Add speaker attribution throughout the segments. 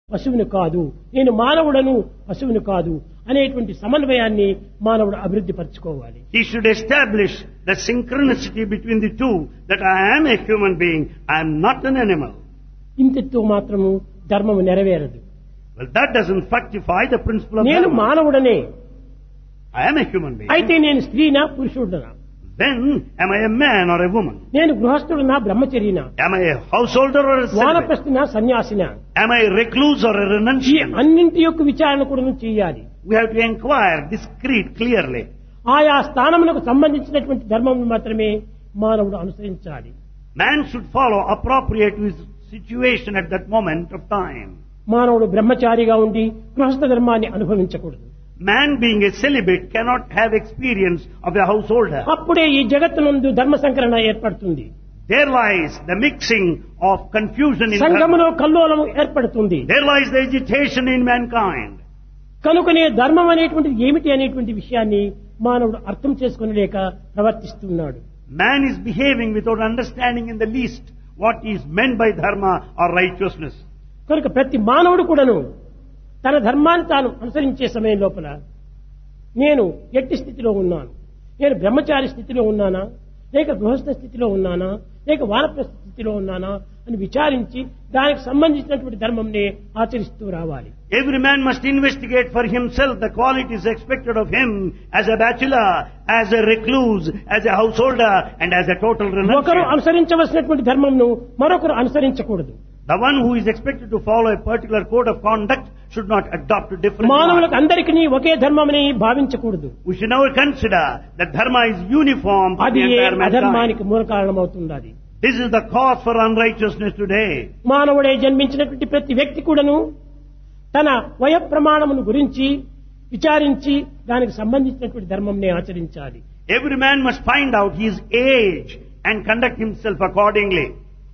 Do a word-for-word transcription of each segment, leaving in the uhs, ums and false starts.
Speaker 1: పశువుని కాదు, నేను మానవుడను పశువుని కాదు అనేటువంటి సమన్వయాన్ని మానవుడు అభివృద్ధి పరచుకోవాలి.
Speaker 2: He should establish the synchronicity between the two, that I am a human being, I am not an animal.
Speaker 1: ఇంతతో మాత్రము ధర్మము నెరవేరదు.
Speaker 2: Well, that doesn't fructify the principle of
Speaker 1: నేను
Speaker 2: dharma.
Speaker 1: మానవుడనే,
Speaker 2: I am a human being.
Speaker 1: అయితే నేను స్త్రీనా పురుషుడనా,
Speaker 2: Then, am I a man or a woman?
Speaker 1: నేను గృహస్థుడనా బ్రహ్మచర్యనా,
Speaker 2: Am I a householder or a celibate?
Speaker 1: వానప్రస్థునా సన్యాసినా,
Speaker 2: Am I a recluse or a
Speaker 1: ఈ
Speaker 2: renunciant?
Speaker 1: అన్నింటి యొక్క విచారణ కూడా చేయాలి.
Speaker 2: We have to inquire discreet, clearly.
Speaker 1: ఆయా స్థానములకు సంబంధించినటువంటి ధర్మం మాత్రమే మానవుడు అనుసరించాలి.
Speaker 2: Man should follow appropriate to his situation at that moment of time.
Speaker 1: మానవుడు బ్రహ్మచారిగా ఉండి గృహస్థ ధర్మాన్ని అనుభవించకూడదు.
Speaker 2: Man being a celibate cannot have experience of a householder.
Speaker 1: అప్పుడే ఈ జగత్తునందు ధర్మ సంకరణ ఏర్పడుతుంది.
Speaker 2: There lies the mixing of confusion in
Speaker 1: సంఘములో
Speaker 2: dharma.
Speaker 1: కల్లోలము ఏర్పడుతుంది.
Speaker 2: There lies the agitation in mankind.
Speaker 1: కనుకనే ధర్మం అనేటువంటిది ఏమిటి అనేటువంటి విషయాన్ని మానవుడు అర్థం చేసుకునలేక ప్రవర్తిస్తున్నాడు.
Speaker 2: Man is behaving without understanding in the least what is meant by dharma or righteousness.
Speaker 1: కనుక ప్రతి మానవుడు కూడాను తన ధర్మాన్ని తాను అనుసరించే సమయం లోపల నేను ఎట్టి స్థితిలో ఉన్నాను, నేను బ్రహ్మచారి స్థితిలో ఉన్నానా, లేక గృహస్థ స్థితిలో ఉన్నానా, లేక వానప్రస్థ స్థితిలో ఉన్నానా అని విచారించి దానికి సంబంధించినటువంటి ధర్మంని ఆచరిస్తూ రావాలి.
Speaker 2: Every man must investigate for himself the qualities expected of him as a bachelor, as a recluse, as a householder and as a total
Speaker 1: ఒకరు
Speaker 2: renunciant.
Speaker 1: అనుసరించవలసినటువంటి ధర్మంను మరొకరు అనుసరించకూడదు.
Speaker 2: The one who is expected to follow a particular code of conduct should not adopt a different
Speaker 1: మానవులకు
Speaker 2: one.
Speaker 1: అందరికీ ఒకే ధర్మమని భావించకూడదు.
Speaker 2: We should never consider that dharma is uniform for
Speaker 1: అది
Speaker 2: the
Speaker 1: A
Speaker 2: entire mankind.
Speaker 1: అధర్మానికి మూల కారణమవుతున్నది.
Speaker 2: This is the cause for unrighteousness today.
Speaker 1: మానవుడే జన్మించినటువంటి ప్రతి వ్యక్తి కూడాను తన వయ ప్రమాణమును గురించి విచారించి దానికి సంబంధించినటువంటి ధర్మంనే ఆచరించాలి.
Speaker 2: Every man must find out his age and conduct himself accordingly.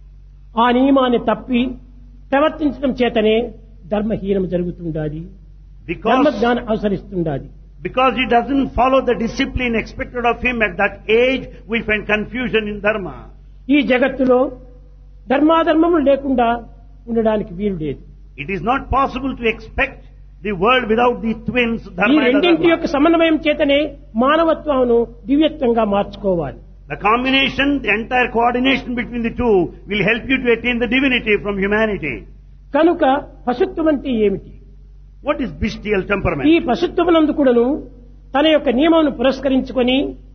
Speaker 1: ఆ నియమాన్ని తప్పి ప్రవర్తించడం చేతనే ధర్మహీనం జరుగుతుండాలి,
Speaker 2: Because,
Speaker 1: ధర్మజ్ఞానం అవసరిస్తుండాలి.
Speaker 2: because he doesn't follow the discipline expected of him at that age, we find confusion in dharma.
Speaker 1: ఈ జగత్తులో ధర్మాధర్మములు లేకుండా ఉండడానికి వీలు లేదు.
Speaker 2: It is not possible to expect the world without the twins
Speaker 1: ఈ
Speaker 2: dharma and
Speaker 1: రెండింటి
Speaker 2: adharma.
Speaker 1: యొక్క సమన్వయం చేతనే మానవత్వమును దివ్యత్వంగా మార్చుకోవాలి.
Speaker 2: The combination, the entire coordination between the two will help you to attain the divinity from humanity.
Speaker 1: కనుక పశుత్వం అంటే ఏమిటి?
Speaker 2: What is bestial
Speaker 1: ఈ
Speaker 2: temperament?
Speaker 1: పశుత్వమునందు కూడాను తన యొక్క నియమమును పురస్కరించుకొని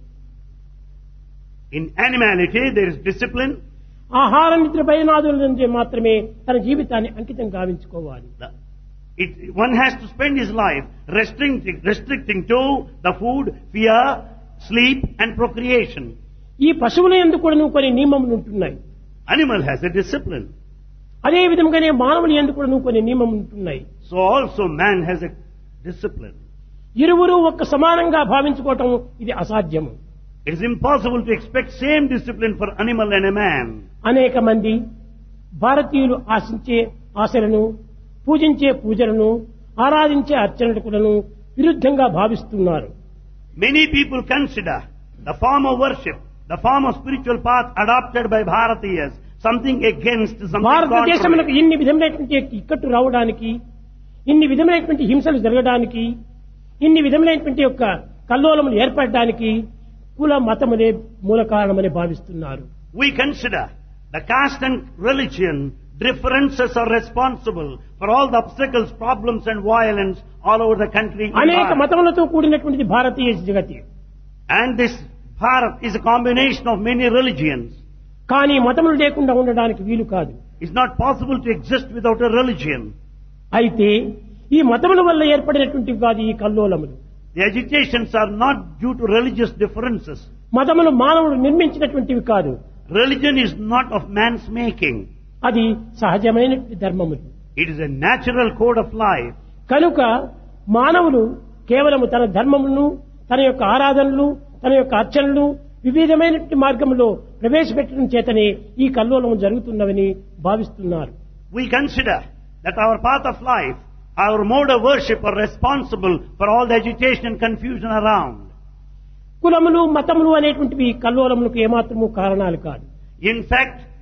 Speaker 2: In animality, there is discipline.
Speaker 1: ఆహార నిద్ర భయనాదుల నుంచి మాత్రమే తన జీవితాన్ని అంకితం గావించుకోవాలి.
Speaker 2: The- It, one has to spend his life restricting, restricting to the food, fear, sleep and procreation.
Speaker 1: ఈ పశువుల యందు కూడాను కొన్ని నియమములు ఉంటున్నాయి.
Speaker 2: Animal has a discipline.
Speaker 1: అదే విధంగానే మానవుల యందు కూడాను కొన్ని నియమములు ఉంటున్నాయి.
Speaker 2: So also man has a discipline.
Speaker 1: ఇరువురు ఒక్క సమానంగా భావించుకోవటం ఇది అసాధ్యము.
Speaker 2: It is impossible to expect same discipline for animal and a man.
Speaker 1: అనేక మంది భారతీయులు ఆశించే ఆశలను, పూజించే పూజలను, ఆరాధించే అర్చనలను విరుద్ధంగా భావిస్తున్నారు.
Speaker 2: Many people consider the form of worship, the form of spiritual path adopted by Bharatiyas, something against, something
Speaker 1: భారతదేశంలో
Speaker 2: contrary.
Speaker 1: ఇన్ని విధములైనటువంటి ఇక్కట్టు రావడానికి, ఇన్ని విధములైనటువంటి హింసలు జరగడానికి, ఇన్ని విధములైనటువంటి యొక్క కల్లోలములు ఏర్పడడానికి కుల మతములే మూల కారణమని భావిస్తున్నారు.
Speaker 2: We consider the caste and religion differences are responsible for all the obstacles, problems and violence all over the country. in
Speaker 1: అనేక
Speaker 2: Bharat.
Speaker 1: మతములతో కూడినటువంటిది Bharatiya Jagathi.
Speaker 2: And this Bharat is a combination of many religions.
Speaker 1: కానీ మతములు లేకుండా ఉండడానికి వీలు కాదు.
Speaker 2: It's not possible to exist without a religion.
Speaker 1: అయితే ఈ మతముల వల్ల ఏర్పడినటువంటివి కాదు ఈ కల్లోలములు.
Speaker 2: The agitations are not due to religious differences.
Speaker 1: మతములు మానవుడు నిర్మించినటువంటివి కాదు.
Speaker 2: Religion is not of man's making.
Speaker 1: అది సహజమైనటువంటి ధర్మములు.
Speaker 2: It is a natural code of life.
Speaker 1: కనుక మానవులు కేవలము తన ధర్మములను, తన యొక్క ఆరాధనలు, తన యొక్క అర్చనలు వివిధమైనటువంటి మార్గంలో ప్రవేశపెట్టడం చేతనే ఈ కల్లోలము జరుగుతున్నవని భావిస్తున్నారు.
Speaker 2: We consider that our path of life, our mode of worship are responsible for all the agitation and confusion around.
Speaker 1: కులములు, మతములు అనేటువంటివి కల్లోలములకు ఏమాత్రము కారణాలు కాదు.
Speaker 2: In fact,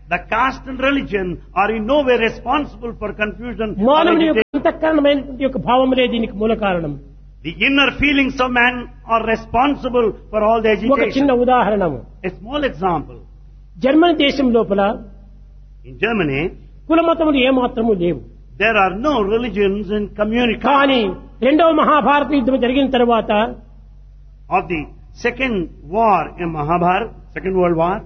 Speaker 2: the caste and religion are in no way responsible for confusion or
Speaker 1: మానవుని యొక్క
Speaker 2: agitation.
Speaker 1: అంతఃకరణమైనటువంటి యొక్క భావములే దీనికి మూల కారణం.
Speaker 2: The inner feelings of man are responsible for all the
Speaker 1: ఒక చిన్న
Speaker 2: agitation.
Speaker 1: ఉదాహరణము.
Speaker 2: A small example.
Speaker 1: Germany దేశం లోపల
Speaker 2: In Germany,
Speaker 1: కులమతములు ఏమాత్రము లేవు.
Speaker 2: there are no religions in community.
Speaker 1: కానీ రెండవ మహాభారత యుద్ధం జరిగిన తర్వాత
Speaker 2: Of the second war in Mahabharata, second world war,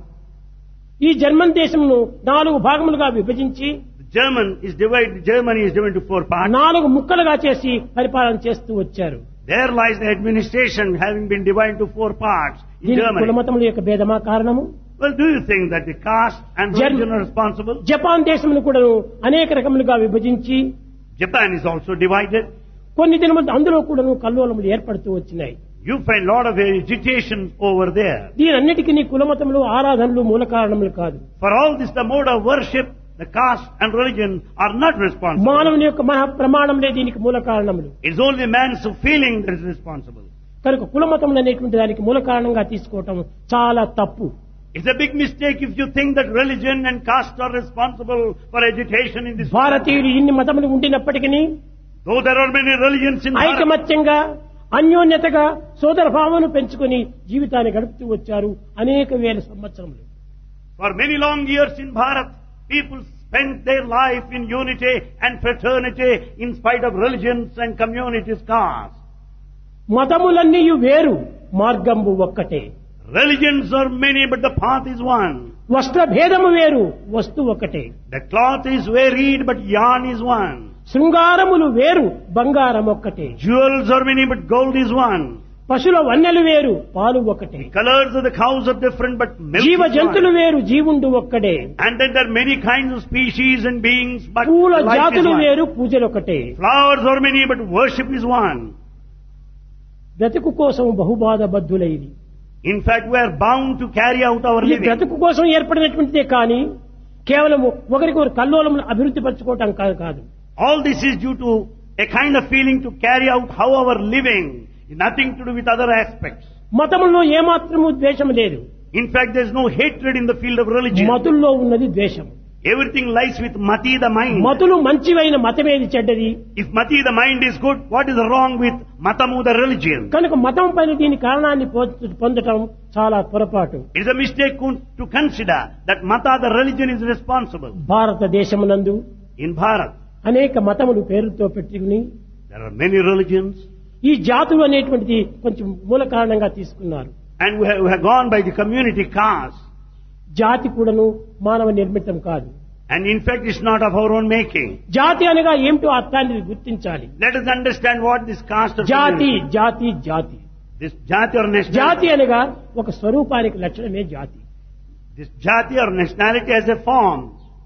Speaker 1: ఈ జర్మన్ దేశంను నాలుగు భాగములుగా విభజించి
Speaker 2: German is divided, Germany is divided into four parts.
Speaker 1: నాలుగు ముక్కలుగా చేసి పరిపాలన చేస్తూ వచ్చారు.
Speaker 2: There lies the administration having been divided into four parts in
Speaker 1: దీనికి
Speaker 2: Germany.
Speaker 1: కులమతముల యొక్క భేదమా కారణము?
Speaker 2: Well, do you think that the caste and
Speaker 1: Germ-
Speaker 2: religion are responsible?
Speaker 1: Japan దేశమును కూడా అనేక రకములుగా విభజించి
Speaker 2: Japan is also divided.
Speaker 1: కొన్ని దినములు అందులో కూడా కల్లోలములు ఏర్పడుతూ వచ్చినాయి.
Speaker 2: You find a lot of agitation over there.
Speaker 1: దీనన్నిటికీ నీ కులమతములు ఆరాధనలు మూల కారణములు కాదు.
Speaker 2: For all this, the mode of worship, the caste and religion are not responsible.
Speaker 1: మానవుని యొక్క మహా ప్రమాణములే దీనికి మూల కారణములు.
Speaker 2: It's only man's feeling that is responsible.
Speaker 1: కనుక కులమతములు అనేటువంటి దానికి మూల కారణంగా తీసుకోవటం చాలా తప్పు.
Speaker 2: It's a big mistake if you think that religion and caste are responsible for agitation in this world.
Speaker 1: భారతీయులు ఇన్ని మతములు ఉండినప్పటికీ
Speaker 2: Though there are many religions in Bharat,
Speaker 1: ఐకమత్యంగా అన్యోన్యతగా సోదర భావను పెంచుకొని జీవితాన్ని గడుపుతూ వచ్చారు అనేక వేల సంవత్సరములు.
Speaker 2: for many long years in Bharat, people spent their life in unity and fraternity in spite of religions and communities, caste.
Speaker 1: మతములన్నీ వేరు, మార్గంబు ఒక్కటే.
Speaker 2: Religions are many, but the path is one.
Speaker 1: వస్త్ర భేదము వేరు, వస్తు ఒకటే.
Speaker 2: The cloth is varied, but yarn is one.
Speaker 1: శృంగారములు వేరు, బంగారం ఒక్కటే.
Speaker 2: Jewels are many, but gold is one.
Speaker 1: పశుల వన్నెలు వేరు, పాలు ఒకటే.
Speaker 2: Colors of the cows are different, but milk
Speaker 1: జీవ
Speaker 2: is
Speaker 1: జంతులు
Speaker 2: one.
Speaker 1: వేరు, జీవుండు ఒక్కడే.
Speaker 2: And then there are many kinds of species and beings, but
Speaker 1: పూల
Speaker 2: life is
Speaker 1: జాతులు
Speaker 2: one.
Speaker 1: వేరు, పూజలు ఒకటే.
Speaker 2: Flowers are many, but worship is one.
Speaker 1: బ్రతుకు కోసం బహుబాధ బద్ధులైది.
Speaker 2: In fact, we are bound to carry out our
Speaker 1: ఈ
Speaker 2: living.
Speaker 1: బ్రతుకు కోసం ఏర్పడినటువంటిదే కానీ కేవలం ఒకరికొకరు కల్లోలములు అభివృద్ధి పరచుకోవటం కాదు కాదు.
Speaker 2: All this is due to a kind of feeling to carry out how our living, nothing to do with other aspects.
Speaker 1: మతములో ఏమాత్రము ద్వేషం లేదు.
Speaker 2: In fact, there is no hatred in the field of religion.
Speaker 1: మతుల్లో ఉన్నది ద్వేషం.
Speaker 2: Everything lies with mati, the mind.
Speaker 1: మతులు మంచివైన మతమేది చెడ్డది.
Speaker 2: If mati, the mind is good, what is wrong with matamu, the religion?
Speaker 1: కనుక మతం పైన దీని కారణాన్ని పొంద- పొందటం చాలా పొరపాటు.
Speaker 2: It is a mistake to consider that mata, the religion, is responsible.
Speaker 1: భారతదేశమునందు
Speaker 2: In Bharat,
Speaker 1: అనేక మతములు పేరుతో పెట్టుకుని
Speaker 2: there are many religions,
Speaker 1: ఈ జాతులు అనేటువంటిది కొంచెం మూల కారణంగా తీసుకున్నారు.
Speaker 2: and we have, we have gone by the community caste.
Speaker 1: జాతి కూడాను మానవ నిర్మితం కాదు.
Speaker 2: And in fact, it's not of our own making.
Speaker 1: జాతి అనగా ఏమిటో అర్థాన్ని గుర్తించాలి.
Speaker 2: Let us understand what this caste or
Speaker 1: జాతి
Speaker 2: community-
Speaker 1: జాతి జాతి
Speaker 2: this jati or
Speaker 1: జాతి
Speaker 2: nationality.
Speaker 1: అనగా ఒక స్వరూపానికి లక్షణమే జాతి.
Speaker 2: This jati or nationality as a form.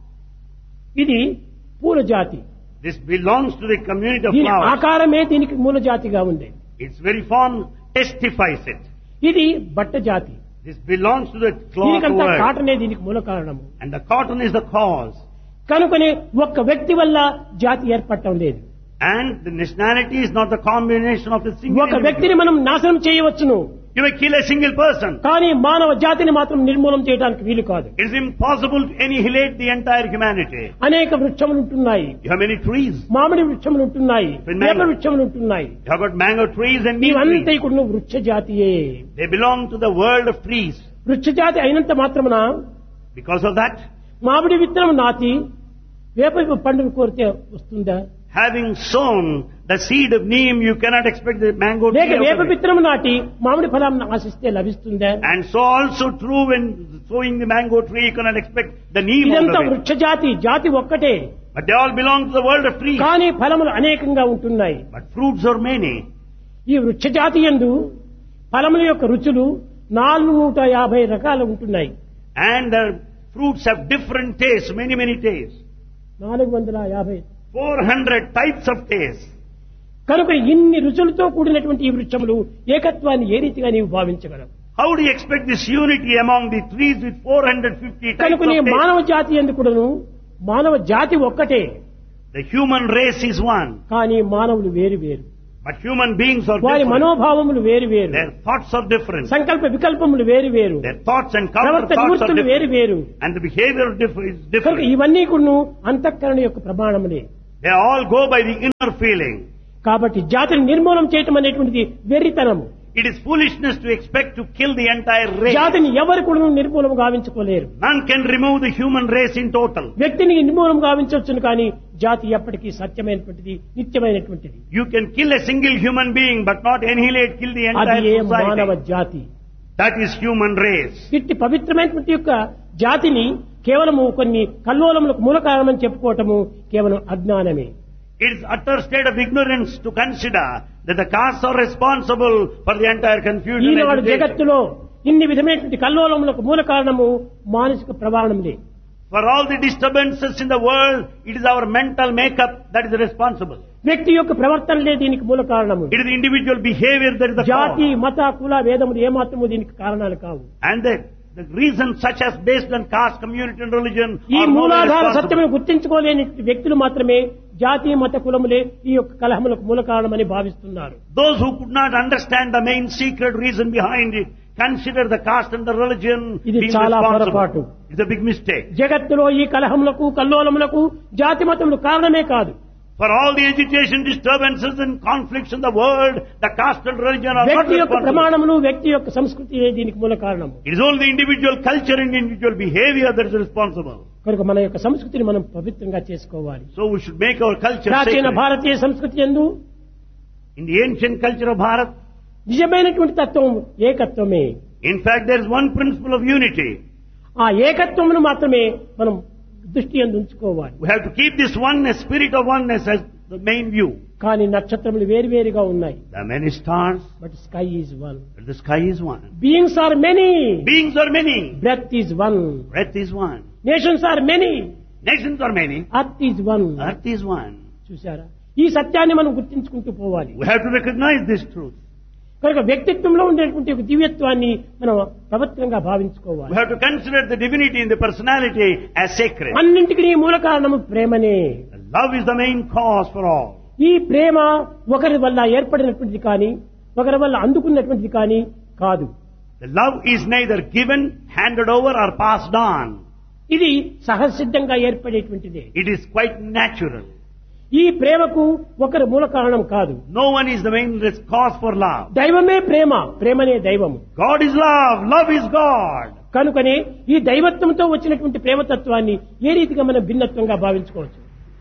Speaker 1: ఇది పూల జాతి.
Speaker 2: This belongs to the community of
Speaker 1: దీని
Speaker 2: flowers.
Speaker 1: ఆకారమే దీనికి మూల జాతిగా ఉంది.
Speaker 2: Its very form testifies it.
Speaker 1: ఇది బట్ట జాతి.
Speaker 2: This belongs to the cloth
Speaker 1: దీనికంతా
Speaker 2: world.
Speaker 1: కాటనే దీనికి మూల కారణము.
Speaker 2: And the cotton is the cause.
Speaker 1: కనుకనే ఒక్క వ్యక్తి వల్ల జాతి ఏర్పడటం లేదు.
Speaker 2: And the nationality is not the combination of a single
Speaker 1: ఒక వ్యక్తిని
Speaker 2: individual.
Speaker 1: మనం నాశనం చేయవచ్చును,
Speaker 2: You may kill a single person.
Speaker 1: కానీ మానవ జాతిని మాత్రం నిర్మూలం చేయడానికి వీలు కాదు.
Speaker 2: It is impossible to annihilate the entire humanity.
Speaker 1: అనేక వృక్షములు ఉంటున్నాయి,
Speaker 2: You have many trees.
Speaker 1: మామిడి వృక్షములు ఉంటున్నాయి,
Speaker 2: Mango.
Speaker 1: వేప వృక్షములు ఉంటున్నాయి.
Speaker 2: You have got mango trees and neem
Speaker 1: ఇవంతా
Speaker 2: trees.
Speaker 1: కూడా వృక్ష జాతియే.
Speaker 2: They belong to the world of trees.
Speaker 1: వృక్ష జాతి అయినంత మాత్రమున
Speaker 2: Because of that,
Speaker 1: మామిడి విత్తనం నాటి వేప పండును కోరితే వస్తుందా?
Speaker 2: having sown the seed of neem, you cannot expect the mango tree.
Speaker 1: లేక
Speaker 2: out
Speaker 1: వేప
Speaker 2: of it.
Speaker 1: విత్తనం నాటి మామిడి ఫలం ఆశిస్తే లభిస్తుందా?
Speaker 2: And so also true when sowing the mango tree, you cannot expect the neem out
Speaker 1: ఇదంతా
Speaker 2: of it.
Speaker 1: వృక్ష జాతి, జాతి ఒక్కటే,
Speaker 2: But they all belong to the world of trees.
Speaker 1: కానీ ఫలములు అనేకంగా ఉంటున్నాయి.
Speaker 2: But fruits are many.
Speaker 1: ఈ వృక్ష జాతి యందు ఫలముల యొక్క రుచులు నాలుగు నూట యాభై రకాలు ఉంటున్నాయి.
Speaker 2: And the fruits have different tastes, many, many tastes.
Speaker 1: నాలుగు వందల యాభై
Speaker 2: four hundred types of tastes.
Speaker 1: కనుక ఇన్ని రుచులతో కూడినటువంటి ఈ వృక్షములు ఏకత్వాన్ని ఏ రీతిగా నీవు భావించగలవు?
Speaker 2: How do you expect this unity among the trees with four hundred fifty types
Speaker 1: కనుక
Speaker 2: of
Speaker 1: నీ
Speaker 2: tastes?
Speaker 1: మానవ జాతి ఎందుకును మానవ జాతి ఒక్కటే,
Speaker 2: The human race is one.
Speaker 1: కానీ మానవులు వేరు వేరు.
Speaker 2: But human beings are
Speaker 1: వారి
Speaker 2: different.
Speaker 1: మనోభావములు వేరు వేరు,
Speaker 2: Their thoughts are different.
Speaker 1: సంకల్ప వికల్పములు వేరు వేరు,
Speaker 2: Their thoughts and counter
Speaker 1: ప్రవర్తన
Speaker 2: thoughts are
Speaker 1: నివృత్తులు వేరు
Speaker 2: different.
Speaker 1: వేరు.
Speaker 2: And the behavior differ- is
Speaker 1: కనుక
Speaker 2: different.
Speaker 1: ఇవన్నీ కూడా అంతఃకరణ యొక్క ప్రమాణములే.
Speaker 2: They all go by the inner feeling.
Speaker 1: కాబట్టి జాతిని నిర్మూలన చేయటం అనేటువంటిది వెర్రితనము.
Speaker 2: It is foolishness to expect to kill the entire race.
Speaker 1: జాతిని ఎవరు కూడా నిర్మూలన గావించుకోలేరు.
Speaker 2: None can remove the human race in total.
Speaker 1: వ్యక్తిని నిర్మూలన గావించవచ్చును కానీ జాతి ఎప్పటికీ సత్యమైనటువంటిది, నిత్యమైనటువంటిది.
Speaker 2: You can kill a single human being but not annihilate, kill the
Speaker 1: అది ఏ
Speaker 2: entire
Speaker 1: మానవ
Speaker 2: society.
Speaker 1: జాతి.
Speaker 2: That is human race.
Speaker 1: ఇట్టి పవిత్రమైనటువంటి యొక్క జాతిని కేవలము కొన్ని కల్లోలములకు మూల కారణమని చెప్పుకోవటము కేవలం అజ్ఞానమే.
Speaker 2: It is utter state of ignorance to consider that the castes are responsible for the entire confusion.
Speaker 1: Eenadu
Speaker 2: and agitation.
Speaker 1: జగత్తులో ఇన్ని విధమైనటువంటి కల్లోలములకు మూల కారణము మానసిక ప్రవాహంలే.
Speaker 2: For all the disturbances in the world, it is our mental makeup that is responsible.
Speaker 1: వ్యక్తి యొక్క ప్రవర్తనలే దీనికి మూల కారణము.
Speaker 2: It is the individual behavior that is the
Speaker 1: జాతి,
Speaker 2: cause.
Speaker 1: మత, కుల, వేదములు ఏమాత్రము దీనికి కారణాలు కావు.
Speaker 2: And the, the reasons such as based on caste, community and religion
Speaker 1: ఈ
Speaker 2: are more
Speaker 1: మూలాధార
Speaker 2: responsible.
Speaker 1: సత్యమును గుర్తించుకోలేని వ్యక్తులు మాత్రమే జాతి, మత, కులములే ఈ యొక్క కలహములకు మూల కారణమని భావిస్తున్నారు.
Speaker 2: Those who could not understand the main secret reason behind it consider the caste and the religion
Speaker 1: ఇది
Speaker 2: being
Speaker 1: చాలా
Speaker 2: responsible.
Speaker 1: పొరపాటు.
Speaker 2: It's a big mistake.
Speaker 1: జగత్తులో ఈ కలహములకు, కల్లోలములకు జాతి, మతములు కారణమే కాదు.
Speaker 2: For all the agitation, disturbances and conflicts in the world, the caste and religion are not
Speaker 1: వ్యక్తి యొక్క
Speaker 2: responsible.
Speaker 1: ప్రమాణములు, వ్యక్తి యొక్క సంస్కృతి దీనికి మూల కారణము.
Speaker 2: It is only the individual culture and individual behavior that is responsible.
Speaker 1: కనుక మన యొక్క సంస్కృతిని మనం పవిత్రంగా చేసుకోవాలి.
Speaker 2: So we should make our culture
Speaker 1: ప్రాచీన
Speaker 2: sacred.
Speaker 1: భారతీయ సంస్కృతి యందు
Speaker 2: In the ancient culture of Bharat,
Speaker 1: నిజమైనటువంటి తత్వం ఏకత్వమే.
Speaker 2: in fact, there is one principle of unity.
Speaker 1: ఆ ఏకత్వమును మాత్రమే మనం దృష్టి యందు ఉంచుకోవాలి.
Speaker 2: We have to keep this oneness, spirit of oneness as the main view.
Speaker 1: కానీ నక్షత్రములు వేరువేరుగా ఉన్నాయి.
Speaker 2: There are many stars,
Speaker 1: but sky is one.
Speaker 2: but the sky is one.
Speaker 1: Beings are many.
Speaker 2: Beings are many.
Speaker 1: Breath is one.
Speaker 2: Breath is one.
Speaker 1: Nations are many.
Speaker 2: Nations are many.
Speaker 1: Earth is one.
Speaker 2: Earth is one.
Speaker 1: చూసారా, ఈ సత్యాన్ని మనం గుర్తించుకుంటూ పోవాలి.
Speaker 2: We have to recognize this truth.
Speaker 1: కనుక వ్యక్తిత్వంలో ఉండేటువంటి ఒక దివ్యత్వాన్ని మనం పవిత్రంగా
Speaker 2: We
Speaker 1: భావించుకోవాలి.
Speaker 2: have to consider the divinity in the personality as sacred.
Speaker 1: అన్నింటికి మూల కారణము ప్రేమనే.
Speaker 2: Love is the main cause for all.
Speaker 1: ఈ ప్రేమ ఒకరి వల్ల ఏర్పడినటువంటిది కానీ ఒకరి వల్ల అందుకున్నటువంటిది కానీ కాదు.
Speaker 2: The love is neither given, handed over or passed on.
Speaker 1: ఇది సహజసిద్ధంగా ఏర్పడేటువంటిదే.
Speaker 2: It is quite natural.
Speaker 1: ఈ ప్రేమకు ఒకరి మూల కారణం కాదు.
Speaker 2: No one is the main res- cause for love.
Speaker 1: దైవమే ప్రేమ, ప్రేమనే దైవము.
Speaker 2: God is love, love is God.
Speaker 1: కనుకనే ఈ దైవత్వంతో వచ్చినటువంటి ప్రేమతత్వాన్ని ఏ రీతిగా మనం భిన్నత్వంగా భావించుకోవచ్చు.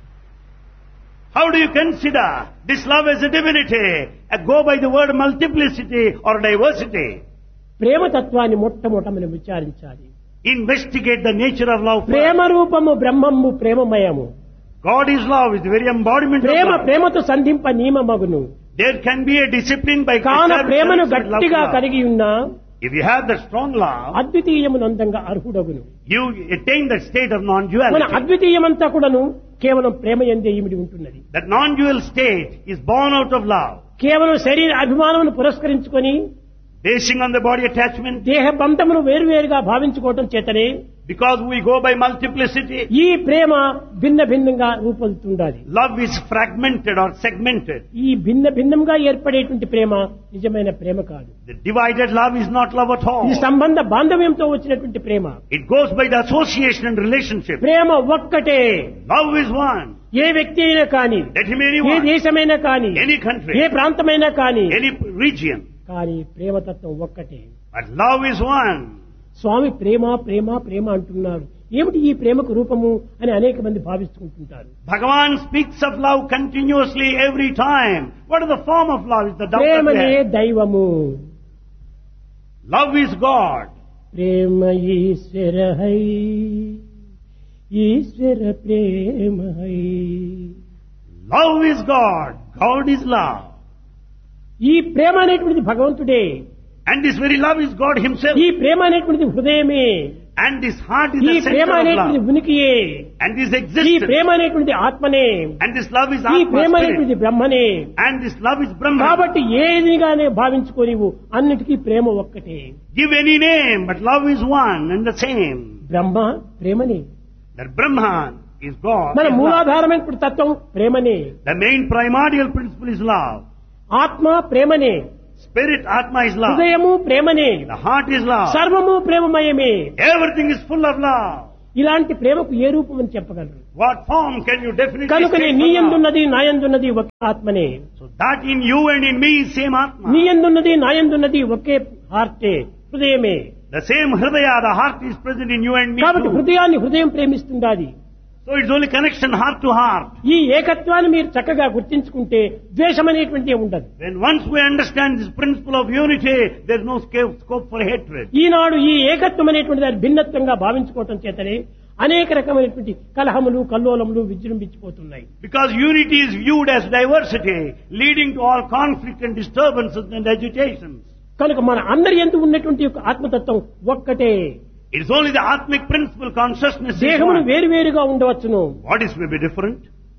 Speaker 2: How do you consider this love as a divinity? Uh, Go by the word multiplicity or diversity.
Speaker 1: ప్రేమతత్వాన్ని మొట్టమొదట మనం విచారించాలి.
Speaker 2: Investigate the nature of love first.
Speaker 1: ప్రేమ రూపము బ్రహ్మము ప్రేమమయము.
Speaker 2: God is love, is the very embodiment of
Speaker 1: Prema
Speaker 2: love.
Speaker 1: ప్రేమతో సంధింప నియమమగును.
Speaker 2: There can be a discipline by
Speaker 1: కాన
Speaker 2: which
Speaker 1: ప్రేమను
Speaker 2: love to
Speaker 1: గట్టిగా
Speaker 2: love.
Speaker 1: కలిగి ఉన్నా
Speaker 2: If you have the strong love,
Speaker 1: అద్వితీయమునందంగా అర్హుడగును.
Speaker 2: you attain that state of
Speaker 1: మన
Speaker 2: non-duality.
Speaker 1: అద్వితీయమంతా కూడాను కేవలం ప్రేమ యందే ఇమిడి ఉంటున్నది.
Speaker 2: That non-dual state is born out of love.
Speaker 1: కేవలం శరీర అభిమానమును పురస్కరించుకొని
Speaker 2: Basing on the body attachment,
Speaker 1: దేహ బంధమును వేరువేరుగా భావించుకోవటం చేతనే
Speaker 2: because we go by multiplicity,
Speaker 1: ఈ ప్రేమ భిన్న భిన్నంగా రూపొందుతుండాలి.
Speaker 2: love is fragmented or segmented.
Speaker 1: ఈ భిన్న భిన్నంగా ఏర్పడేటువంటి ప్రేమ నిజమైన ప్రేమ కాదు.
Speaker 2: The divided love is not love at all.
Speaker 1: ఇది సంబంధ బాంధవ్యంతో వచ్చినటువంటి ప్రేమ.
Speaker 2: It goes by the association and relationship.
Speaker 1: ప్రేమ ఒక్కటే.
Speaker 2: Love is one.
Speaker 1: ఏ వ్యక్తి అయినా కానీ,
Speaker 2: Let him
Speaker 1: ఏ
Speaker 2: anyone,
Speaker 1: దేశమైనా కానీ,
Speaker 2: any country,
Speaker 1: ఏ ప్రాంతమైనా కానీ,
Speaker 2: any region.
Speaker 1: కానీ ప్రేమతత్వం ఒక్కటే.
Speaker 2: But love is one.
Speaker 1: స్వామి ప్రేమ ప్రేమ ప్రేమ అంటున్నారు. ఏమిటి ఈ ప్రేమకు రూపము అని అనేక మంది భావిస్తుంటుంటారు.
Speaker 2: Bhagavan speaks of love continuously every time. What is the form of love? Is the doubt that we
Speaker 1: ప్రేమనే
Speaker 2: have.
Speaker 1: దైవము.
Speaker 2: Love is God.
Speaker 1: Prema Eshwara high, Eshwara Prema high.
Speaker 2: Love is God. God is love.
Speaker 1: ఈ ప్రేమ అనేటువంటిది భగవంతుడే.
Speaker 2: And this very love is God himself.
Speaker 1: ఈ ప్రేమ అనేటువంటిది హృదయమే.
Speaker 2: And this heart is
Speaker 1: ఈ
Speaker 2: the
Speaker 1: Prema
Speaker 2: center of
Speaker 1: అనేటువంటిది
Speaker 2: love.
Speaker 1: ఉనికియే.
Speaker 2: And this
Speaker 1: ఈ
Speaker 2: existence.
Speaker 1: ప్రేమ అనేటువంటిది ఆత్మనే.
Speaker 2: And this love is
Speaker 1: ఈ
Speaker 2: Atma
Speaker 1: ప్రేమ
Speaker 2: spirit.
Speaker 1: అనేటువంటిది బ్రహ్మనే.
Speaker 2: And this love is Brahma.
Speaker 1: కాబట్టి ఏదిగానే భావించుకోనివు, అన్నిటికీ ప్రేమ ఒక్కటే.
Speaker 2: Give any name, but love is one and the same.
Speaker 1: బ్రహ్మ ప్రేమనే.
Speaker 2: That Brahman is God.
Speaker 1: మన
Speaker 2: is love.
Speaker 1: మూలాధారమైన తత్వం ప్రేమనే.
Speaker 2: The main primordial principle is love.
Speaker 1: ఆత్మ ప్రేమనే,
Speaker 2: Spirit, Atma is love.
Speaker 1: హృదయము ప్రేమనే,
Speaker 2: The heart is love.
Speaker 1: సర్వము ప్రేమమయమే.
Speaker 2: Everything is full of love.
Speaker 1: ఇలాంటి ప్రేమకు ఏ రూపం అని చెప్పగలరు?
Speaker 2: What form can you definitely
Speaker 1: కనుకనే
Speaker 2: state
Speaker 1: నీ
Speaker 2: for love?
Speaker 1: యందున్నది నా యందున్నది ఒకే ఆత్మనే.
Speaker 2: So that in you and in me is same Atma.
Speaker 1: నీ యందున్నది నా యందున్నది ఒకే హార్టే, హృదయమే.
Speaker 2: The same Hridaya, the heart is present in you and me
Speaker 1: కాబట్టి
Speaker 2: too.
Speaker 1: హృదయాన్ని హృదయం ప్రేమిస్తుండాలి.
Speaker 2: So it's only connection heart to heart.
Speaker 1: ఈ ఏకత్వాన్ని మీరు చక్కగా గుర్తించుకుంటే ద్వేషం అనేటువంటిది ఉండదు.
Speaker 2: When once we understand this principle of unity, there's no scope scope for hatred.
Speaker 1: ఈనాడు ఈ ఏకత్వం అనేటువంటి దాన్ని భిన్నత్వంగా భావించుకోవటం చేతనే అనేక రకమైనటువంటి కలహములు కల్లోలములు విజృంభించిపోతున్నాయి.
Speaker 2: Because unity is viewed as diversity, leading to all conflict and disturbances and agitations.
Speaker 1: కనుక మన అందరి యందు ఉన్నటువంటి యొక్క ఆత్మతత్వం ఒక్కటే.
Speaker 2: It's only the Atmic principle, consciousness is
Speaker 1: దేహమును
Speaker 2: one.
Speaker 1: వేరువేరుగా ఉండవచ్చును.
Speaker 2: Bodies may be different.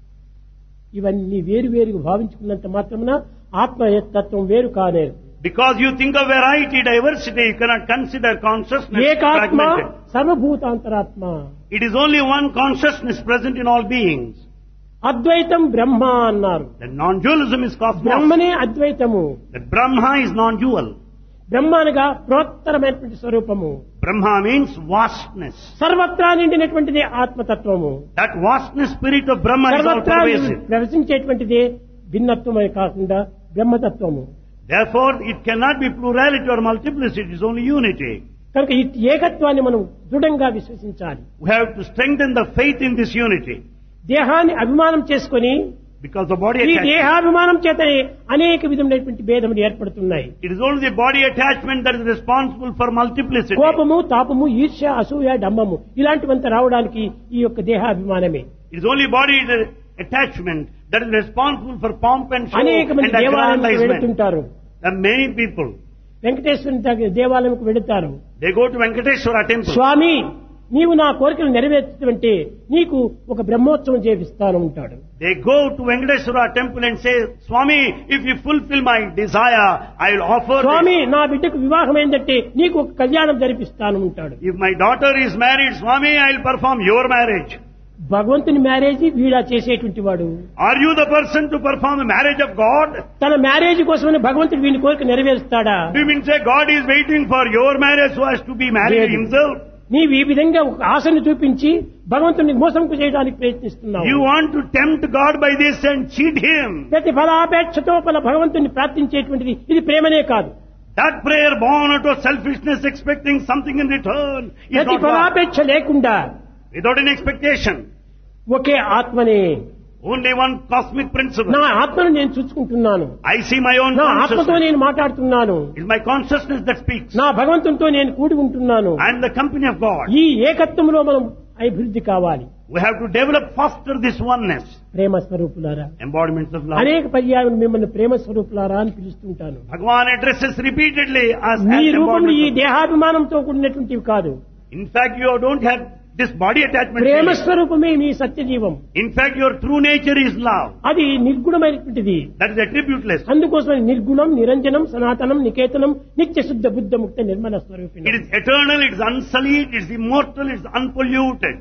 Speaker 1: ఇవన్నీ వేరువేరుగా భావించుకున్నంత మాత్రమున ఆత్మ తత్వం వేరు కానేరు.
Speaker 2: Because you think of variety, diversity, you cannot consider consciousness
Speaker 1: ఏకాత్మ
Speaker 2: fragmented.
Speaker 1: సర్వభూతాంతరాత్మ.
Speaker 2: It is only one consciousness present in all beings.
Speaker 1: అద్వైతం బ్రహ్మ అన్నారు.
Speaker 2: The non-dualism is cosmos.
Speaker 1: బ్రహ్మనే అద్వైతము.
Speaker 2: The Brahma is non-dual.
Speaker 1: బ్రహ్మ అనగా ప్రోత్తరమైనటువంటి స్వరూపము.
Speaker 2: Brahma means vastness.
Speaker 1: సర్వత్రా నిండినటువంటిదే ఆత్మతత్వము.
Speaker 2: That vastness spirit of Brahma is all
Speaker 1: సర్వత్రా
Speaker 2: pervasive.
Speaker 1: ప్రవశించేటువంటిదే భిన్నత్వమే కాకుండా బ్రహ్మతత్వము.
Speaker 2: Therefore, it cannot be plurality or multiplicity, it is only unity.
Speaker 1: కనుక ఈ ఏకత్వాన్ని మనం దృఢంగా విశ్వసించాలి.
Speaker 2: We have to strengthen the faith in this unity.
Speaker 1: దేహాన్ని అభిమానం చేసుకొని
Speaker 2: Because the body
Speaker 1: ఈ
Speaker 2: attachment,
Speaker 1: దేహాభిమానం చేతనే అనేక విధములైనటువంటి భేదములు ఏర్పడుతున్నాయి.
Speaker 2: it is only the body attachment that is responsible for multiplicity.
Speaker 1: కోపము, తాపము, ఈర్ష్య, అసూయ, డంబము ఇలాంటివంతా రావడానికి ఈ యొక్క దేహాభిమానమే.
Speaker 2: It is only body attachment that is responsible for pomp and show
Speaker 1: అనేక
Speaker 2: and
Speaker 1: మంది దేవాలయానికి
Speaker 2: aggrandizement.
Speaker 1: వెళుతుంటారు.
Speaker 2: There are many people,
Speaker 1: వెంకటేశ్వరుని దగ్గర దేవాలయంకు వెళుతారు.
Speaker 2: they go to Venkateshwara temple.
Speaker 1: స్వామి నీవు నా కోరికలు నెరవేర్చుతుంటే నీకు ఒక బ్రహ్మోత్సవం చేపిస్తాను ఉంటాడు.
Speaker 2: They go to Venkateshwara temple and say, Swami, if you fulfill my desire, I will offer
Speaker 1: Swamy
Speaker 2: this.
Speaker 1: నా బిడ్డకు వివాహం ఏంటంటే నీకు ఒక కళ్యాణం జరిపిస్తాను ఉంటాడు.
Speaker 2: If my daughter is married, Swami, I will perform your marriage.
Speaker 1: భగవంతుని మ్యారేజ్ వీడా చేసేటువంటి వాడు.
Speaker 2: Are you the person to perform the marriage of God?
Speaker 1: తన మ్యారేజ్ కోసమని భగవంతుడు వీని కోరిక నెరవేరుస్తాడా?
Speaker 2: Do you mean say God is waiting for your marriage so as to be married
Speaker 1: లేదు.
Speaker 2: himself?
Speaker 1: నీవు ఈ విధంగా ఒక ఆశను చూపించి భగవంతుని మోసంకు చేయడానికి ప్రయత్నిస్తున్నావు.
Speaker 2: You want to tempt God by this and cheat him.
Speaker 1: ప్రతి ఫలాపేక్షతో పల భగవంతుని ప్రార్థించేటువంటిది ఇది ప్రేమనే కాదు.
Speaker 2: That prayer born out of selfishness, expecting something in return, is
Speaker 1: ప్రతి
Speaker 2: not God.
Speaker 1: ఫలాపేక్ష లేకుండా
Speaker 2: Without any expectation.
Speaker 1: ఒకే ఆత్మనే.
Speaker 2: Only one cosmic principle.
Speaker 1: నా ఆత్మను నేను చూసుకుంటున్నాను.
Speaker 2: I see my own
Speaker 1: నా ఆత్మతో
Speaker 2: consciousness.
Speaker 1: నేను మాట్లాడుతున్నాను.
Speaker 2: It's my consciousness that speaks.
Speaker 1: నా భగవంతునితో నేను కూడి ఉంటున్నాను.
Speaker 2: I am the company of God.
Speaker 1: ఈ ఏకత్వంలో మనం అభివృద్ధి కావాలి.
Speaker 2: We have to develop faster this oneness.
Speaker 1: ప్రేమ స్వరూపులారా,
Speaker 2: Embodiments of love.
Speaker 1: అనేక పర్యాయం మిమ్మల్ని ప్రేమ స్వరూపులారా అని పిలుస్తుంటాను.
Speaker 2: Bhagavan addresses repeatedly as,
Speaker 1: మీ
Speaker 2: as
Speaker 1: రూపంలో ఈ
Speaker 2: embodiments of-
Speaker 1: దేహాభిమానంతో కూడినటువంటివి కాదు.
Speaker 2: In fact, you don't have this body attachment.
Speaker 1: Prema
Speaker 2: feeling.
Speaker 1: స్వరూపమే మీ సత్యజీవం.
Speaker 2: In fact, your true nature is love.
Speaker 1: అది నిర్గుణమైనటువంటిది.
Speaker 2: That is attributeless.
Speaker 1: అందుకోసం నిర్గుణం, నిరంజనం, సనాతనం, నికేతనం, నిత్య శుద్ధ బుద్ధ ముక్త నిర్మల
Speaker 2: It
Speaker 1: స్వరూపిణి.
Speaker 2: is eternal, it is unsullied, it is immortal, it is unpolluted.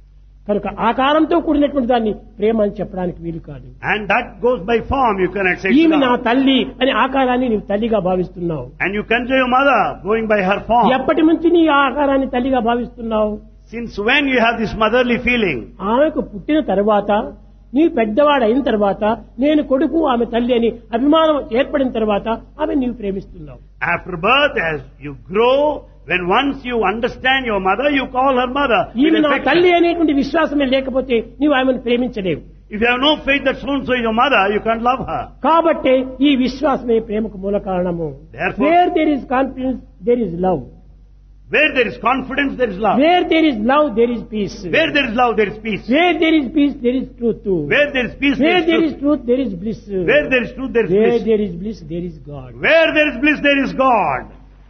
Speaker 1: కనుక ఆకారంతో కూడినటువంటి దాన్ని ప్రేమ అని చెప్పడానికి వీలు కాదు.
Speaker 2: And that goes by form, you cannot say it's
Speaker 1: ఈమె నా
Speaker 2: love.
Speaker 1: తల్లి అని ఆకారాన్ని నీవు తల్లిగా భావిస్తున్నావు.
Speaker 2: And you consider your mother going by her form.
Speaker 1: ఎప్పటి నుంచి నీ ఆ ఆకారాన్ని తల్లిగా భావిస్తున్నావు?
Speaker 2: Since when you have this motherly feeling?
Speaker 1: ఆమెకు పుట్టిన తర్వాత నీ పెద్దవాడు అయిన తర్వాత నేను కొడుకు ఆమె తల్లి అని అభిమానం ఏర్పడిన తర్వాత ఆమె నీవు ప్రేమిస్తున్నావు.
Speaker 2: After birth, as you grow, when once you understand your mother, you call her mother. with
Speaker 1: ఈమె నా
Speaker 2: affection.
Speaker 1: తల్లి అనేటువంటి విశ్వాసమే లేకపోతే నీవు ఆమెను ప్రేమించలేవు.
Speaker 2: If you have no faith that so-and-so is your mother, you can't love her.
Speaker 1: కాబట్టి ఈ విశ్వాసమే ప్రేమకు మూల కారణము.
Speaker 2: Therefore-
Speaker 1: wear there is confidence there is love.
Speaker 2: Where there is confidence, there is love.
Speaker 1: Wear there is love there is piece.
Speaker 2: Where there is love, there is peace.
Speaker 1: Wear there is piece there is truth.
Speaker 2: Where there is peace, there
Speaker 1: wear
Speaker 2: is
Speaker 1: there
Speaker 2: truth.
Speaker 1: Is truth there is bliss.
Speaker 2: Where there is truth, there is
Speaker 1: wear
Speaker 2: bliss.
Speaker 1: There is bliss there is God.
Speaker 2: Where there is bliss, there is God.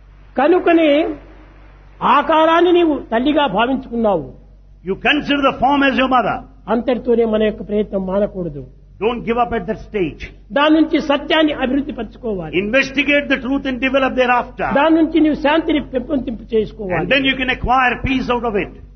Speaker 1: కనుకనే ఆకారాన్ని నీవు తల్లిగా భావించుకున్నావు.
Speaker 2: You consider the form as your mother.
Speaker 1: అంతటితోనే మన యొక్క ప్రయత్నం మానకూడదు.
Speaker 2: Don't give up at that stage.
Speaker 1: దాని నుంచి సత్యాన్ని అభివృద్ధి పరచుకోవాలి.
Speaker 2: Investigate the truth and develop thereafter.
Speaker 1: దాని నుంచి నీవు శాంతిని పెంపొందింపు
Speaker 2: And
Speaker 1: చేసుకోవాలి.
Speaker 2: then you can acquire peace out of it.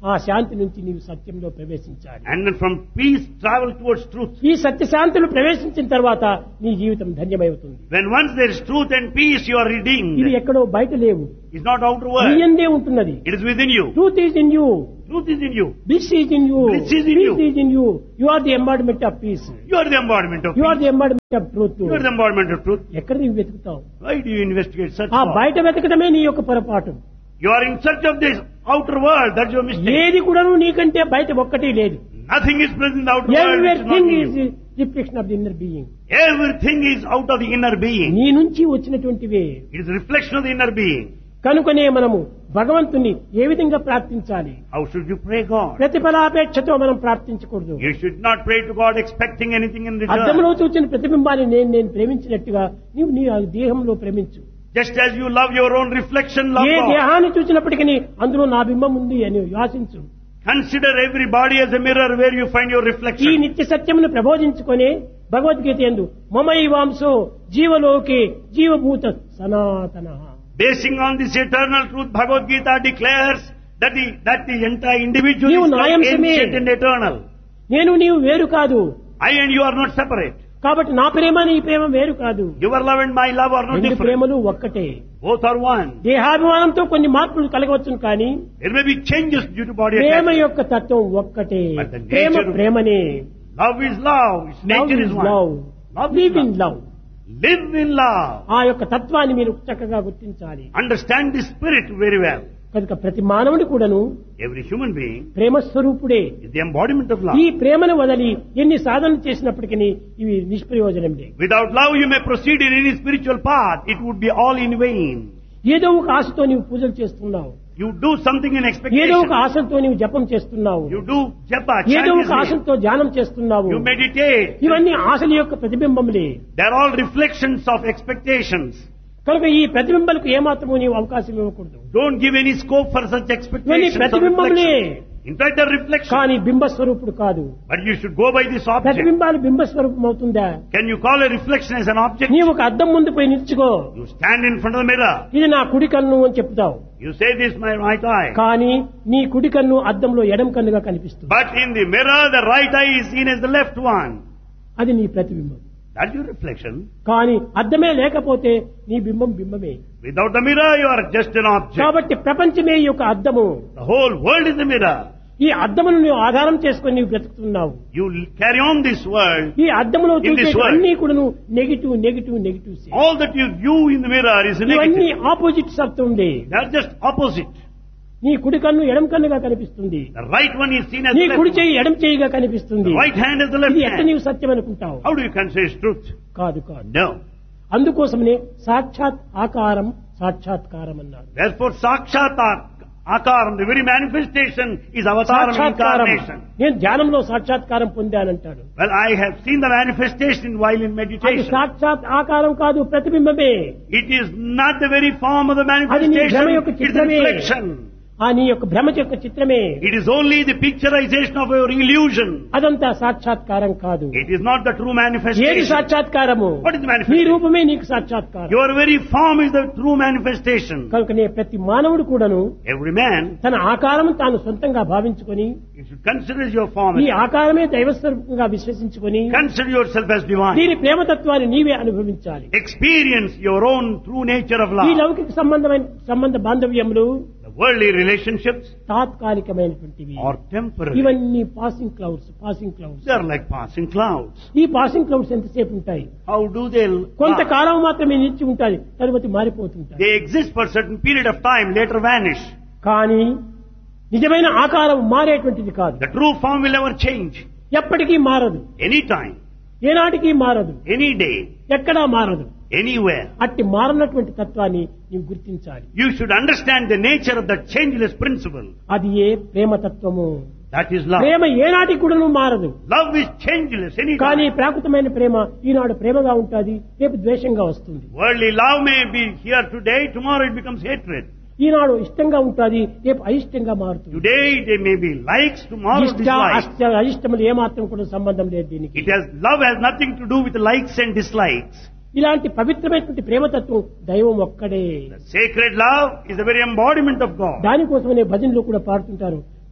Speaker 1: ఆ శాంతి నుంచి నీవు సత్యంలో ప్రవేశించాలి.
Speaker 2: And then from peace travel towards truth.
Speaker 1: ఈ సత్య శాంతులు ప్రవేశించిన తర్వాత నీ జీవితం ధన్యమవుతుంది.
Speaker 2: When once there is truth and peace, you are redeemed.
Speaker 1: ఇది ఎక్కడో బయట లేవు,
Speaker 2: It's not outer
Speaker 1: నీ
Speaker 2: world.
Speaker 1: యందే ఉంటున్నది.
Speaker 2: It is within you.
Speaker 1: Truth is in you,
Speaker 2: Truth is in you.
Speaker 1: bliss is in you,
Speaker 2: Bliss is in you.
Speaker 1: peace is in you. You are the embodiment of peace.
Speaker 2: You are the embodiment of
Speaker 1: You are
Speaker 2: peace.
Speaker 1: the embodiment of truth.
Speaker 2: You are the embodiment of truth.
Speaker 1: ఎక్కడ నీవు వెతుకుతావు?
Speaker 2: Why do you investigate such
Speaker 1: ఆ
Speaker 2: thoughts?
Speaker 1: బయట వెతకడమే నీ యొక్క పొరపాటు.
Speaker 2: You are in search of this outer world. That's your mistake.
Speaker 1: ఏది కూడాను నీకంటే బయట ఒక్కటి లేదు.
Speaker 2: Nothing is present in the outer world which is not
Speaker 1: Everything
Speaker 2: in
Speaker 1: is
Speaker 2: you.
Speaker 1: Reflection of the inner being.
Speaker 2: Everything is out of the inner being.
Speaker 1: నీ నుంచి వచ్చినటువంటివే.
Speaker 2: It is a reflection of the inner being.
Speaker 1: కనుకనే మనము భగవంతుని ఏ విధంగా ప్రార్థించాలి?
Speaker 2: How should you pray God?
Speaker 1: ప్రతిఫలాపేక్షతో మనం ప్రార్థించకూడదు.
Speaker 2: You should not pray to God expecting anything in
Speaker 1: అద్దంలో
Speaker 2: return.
Speaker 1: చూచిన ప్రతిబింబాన్ని నేను నేను ప్రేమించినట్టుగా నీవు నీ దేహంలో ప్రేమించు.
Speaker 2: Just as you love your own reflection, love
Speaker 1: A
Speaker 2: God.
Speaker 1: దేహాన్ని చూసినప్పటికీ అందులో నా బింబం ఉంది అని ఆశించు.
Speaker 2: Consider every body as a mirror where you find your
Speaker 1: ఈ
Speaker 2: reflection.
Speaker 1: నిత్య సత్యమును ప్రబోధించుకొని భగవద్గీత యందు మమైవాంసో జీవలోకే జీవభూత సనాతన.
Speaker 2: Basing on this eternal truth, Bhagavad Gita declares that the, that the entire individual
Speaker 1: నీవు
Speaker 2: is like
Speaker 1: నాయంశమే.
Speaker 2: ancient and eternal.
Speaker 1: నేను నీవు వేరు కాదు,
Speaker 2: I and you are not separate.
Speaker 1: కాబట్టి నా ప్రేమ నీ ప్రేమ వేరు కాదు.
Speaker 2: Your love and my love are not
Speaker 1: రెండు
Speaker 2: different.
Speaker 1: ప్రేమలు ఒక్కటే.
Speaker 2: Both are one.
Speaker 1: దేహాభిమానంతో కొన్ని మార్పులు కలగవచ్చును కానీ
Speaker 2: There may be changes due to body
Speaker 1: Prema
Speaker 2: attachment.
Speaker 1: యొక్క తత్వం ఒక్కటే.
Speaker 2: But the
Speaker 1: Prema
Speaker 2: nature of-
Speaker 1: ప్రేమనే.
Speaker 2: Love is love. Its
Speaker 1: love
Speaker 2: nature
Speaker 1: is
Speaker 2: is one.
Speaker 1: Love.
Speaker 2: Love
Speaker 1: live
Speaker 2: is
Speaker 1: in
Speaker 2: love.
Speaker 1: Love.
Speaker 2: Live in love.
Speaker 1: ఆ యొక్క తత్వాన్ని మీరు చక్కగా గుర్తించాలి.
Speaker 2: Understand the spirit very well.
Speaker 1: కనుక ప్రతి మానవుడి కూడాను
Speaker 2: Every human being
Speaker 1: ప్రేమ స్వరూపుడే.
Speaker 2: is the embodiment of love.
Speaker 1: ఈ ప్రేమను వదలి ఎన్ని సాధనలు చేసినప్పటికీ ఇవి నిష్ప్రయోజనంలే.
Speaker 2: Without love, you may proceed in any spiritual path. It would be all in vain.
Speaker 1: ఏదో ఒక ఆశతో నీవు పూజలు చేస్తున్నావు,
Speaker 2: You do something in
Speaker 1: ఏదో
Speaker 2: expectation.
Speaker 1: ఒక ఆశతో నీవు జపం చేస్తున్నావు,
Speaker 2: You do japa,
Speaker 1: ఏదో
Speaker 2: chant
Speaker 1: ఒక
Speaker 2: his name.
Speaker 1: ఆశతో ధ్యానం చేస్తున్నావు.
Speaker 2: You meditate.
Speaker 1: ఇవన్నీ ఆశల యొక్క ప్రతిబింబములే.
Speaker 2: They are all reflections of expectations.
Speaker 1: కనుక ఈ ప్రతిబింబాలకు ఏమాత్రము నీవు అవకాశం ఇవ్వకూడదు.
Speaker 2: Don't give any scope for such
Speaker 1: ఇవన్నీ
Speaker 2: expectations of
Speaker 1: ప్రతిబింబములే.
Speaker 2: reflection. In fact, they're reflection.
Speaker 1: కానీ బింబ స్వరూపుడు కాదు.
Speaker 2: But you should go by this object.
Speaker 1: ప్రతిబింబాలు బింబ స్వరూపం అవుతుందా?
Speaker 2: Can you call a reflection as an object?
Speaker 1: నీవు ఒక అద్దం ముందు పోయి నిల్చుకో,
Speaker 2: You stand in front of the mirror.
Speaker 1: ఇది నా కుడి కన్ను అని చెప్తావు.
Speaker 2: You say this is my right eye.
Speaker 1: కానీ నీ కుడి కన్ను అద్దంలో ఎడం కన్నుగా కనిపిస్తుంది.
Speaker 2: But in the mirror, the right eye is seen as the left one.
Speaker 1: అది నీ ప్రతిబింబం.
Speaker 2: That's your reflection.
Speaker 1: కానీ అద్దమే లేకపోతే నీ బింబం బింబమే.
Speaker 2: Without the mirror, you are just an object.
Speaker 1: కాబట్టి ప్రపంచమే ఈ యొక్క అద్దము.
Speaker 2: The whole world is the mirror.
Speaker 1: ఈ అద్దమును నీవు ఆధారం చేసుకొని నీవు బ్రతుకుతున్నావు.
Speaker 2: You carry on this world.
Speaker 1: ఈ అద్దములో
Speaker 2: In this
Speaker 1: చూసే
Speaker 2: world.
Speaker 1: అన్ని కూడా negative negative negative
Speaker 2: All that you view in the mirror is
Speaker 1: ఇవన్నీ
Speaker 2: negative.
Speaker 1: ఆపోజిట్స్ అవుతుంది.
Speaker 2: They are just opposite.
Speaker 1: నీ కుడి కన్ను ఎడం కన్నుగా కనిపిస్తుంది,
Speaker 2: The right one is seen as
Speaker 1: నీ
Speaker 2: the
Speaker 1: కుడి
Speaker 2: left one.
Speaker 1: చెయ్యి ఎడం చెయ్యిగా కనిపిస్తుంది.
Speaker 2: The right hand is the left
Speaker 1: ఇది ఎట్ట
Speaker 2: hand.
Speaker 1: నీవు సత్యం అనుకుంటావు?
Speaker 2: How do you consider it's truth?
Speaker 1: కాదు కాదు.
Speaker 2: No.
Speaker 1: అందుకోసమనే సాక్షాత్ ఆకారం సాక్షాత్కారం అన్నారు.
Speaker 2: Therefore, sakshat akaram, the very manifestation, is avataram,
Speaker 1: సాక్షాత్కారం.
Speaker 2: incarnation.
Speaker 1: నేను ధ్యానంలో సాక్షాత్కారం పొందానంటాడు.
Speaker 2: Well, I have seen the manifestation while in
Speaker 1: అది
Speaker 2: meditation.
Speaker 1: సాక్షాత్ ఆకారం కాదు, ప్రతిబింబమే.
Speaker 2: It is not the very form of the
Speaker 1: అది నీ
Speaker 2: manifestation,
Speaker 1: భ్రమ యొక్క
Speaker 2: it is the
Speaker 1: చిత్రమే.
Speaker 2: reflection.
Speaker 1: ఆ నీ యొక్క భ్రమ యొక్క చిత్రమే.
Speaker 2: It is only the picturization of your illusion.
Speaker 1: అదంతా సాక్షాత్కారం కాదు.
Speaker 2: It is not the true
Speaker 1: ఏది
Speaker 2: manifestation.
Speaker 1: సాక్షాత్కారము?
Speaker 2: What is the
Speaker 1: నీ
Speaker 2: manifestation?
Speaker 1: రూపమే నీకు సాక్షాత్కారం.
Speaker 2: Your very form is the true manifestation.
Speaker 1: కనుకనే ప్రతి మానవుడు కూడాను
Speaker 2: Every man,
Speaker 1: తన ఆకారం తాను సొంతంగా భావించుకొని
Speaker 2: you should consider your form.
Speaker 1: ఈ ఆకారమే దైవస్వరూపంగా విశ్వసించుకొని
Speaker 2: Consider yourself as divine.
Speaker 1: దీని ప్రేమతత్వాన్ని నీవే అనుభవించాలి.
Speaker 2: Experience your own true nature of
Speaker 1: ఈ
Speaker 2: love.
Speaker 1: లౌకిక సంబంధమైన సంబంధ బాంధవ్యములు
Speaker 2: The worldly relationships
Speaker 1: తాత్కాలికమైనటువంటివి.
Speaker 2: are temporary.
Speaker 1: ఇవన్నీ passing clouds passing clouds.
Speaker 2: They are like passing clouds.
Speaker 1: ఈ పాసింగ్ క్లౌడ్స్ ఎంతసేపు ఉంటాయి?
Speaker 2: How do they last?
Speaker 1: కొంతకాలం మాత్రమే నిలిచి ఉంటాయి, తరువాత మారిపోతుంటాయి.
Speaker 2: They exist for a certain period of time, later vanish.
Speaker 1: కానీ నిజమైన ఆకారం మారేటువంటిది కాదు.
Speaker 2: The true form will never change.
Speaker 1: ఎప్పటికీ మారదు,
Speaker 2: Any time,
Speaker 1: ఏనాటికి మారదు,
Speaker 2: any day,
Speaker 1: ఎక్కడా మారదు.
Speaker 2: anywhere.
Speaker 1: అట్టి మారనటువంటి తత్వాన్ని నీవు గుర్తించాలి.
Speaker 2: You should understand the nature of that changeless principle.
Speaker 1: అది ఏ ప్రేమతత్వము.
Speaker 2: That is love.
Speaker 1: ప్రేమ ఏనాటికి కూడా మారదు.
Speaker 2: Love is changeless any
Speaker 1: కానీ
Speaker 2: time.
Speaker 1: ప్రాకృతమైన ప్రేమ ఈనాడు ప్రేమగా ఉంటుంది, రేపు ద్వేషంగా వస్తుంది.
Speaker 2: Worldly love may be here today, tomorrow it becomes hatred.
Speaker 1: ఈనాడు ఇష్టంగా ఉంటుంది, రేపు అయిష్టంగా మారుతుంది.
Speaker 2: Today they may be likes, tomorrow
Speaker 1: ఇష్ట
Speaker 2: dislikes.
Speaker 1: అష్ట అయిష్టములు ఏమాత్రం కూడా సంబంధం లేదు దీనికి.
Speaker 2: It has, love has nothing to do with likes and dislikes.
Speaker 1: ఇలాంటి పవిత్రమైనటువంటి ప్రేమతత్వం దైవం ఒక్కడే.
Speaker 2: The sacred love is the very embodiment of God.
Speaker 1: దానికోసమనే భజనలో కూడా పాడుతుంటారు,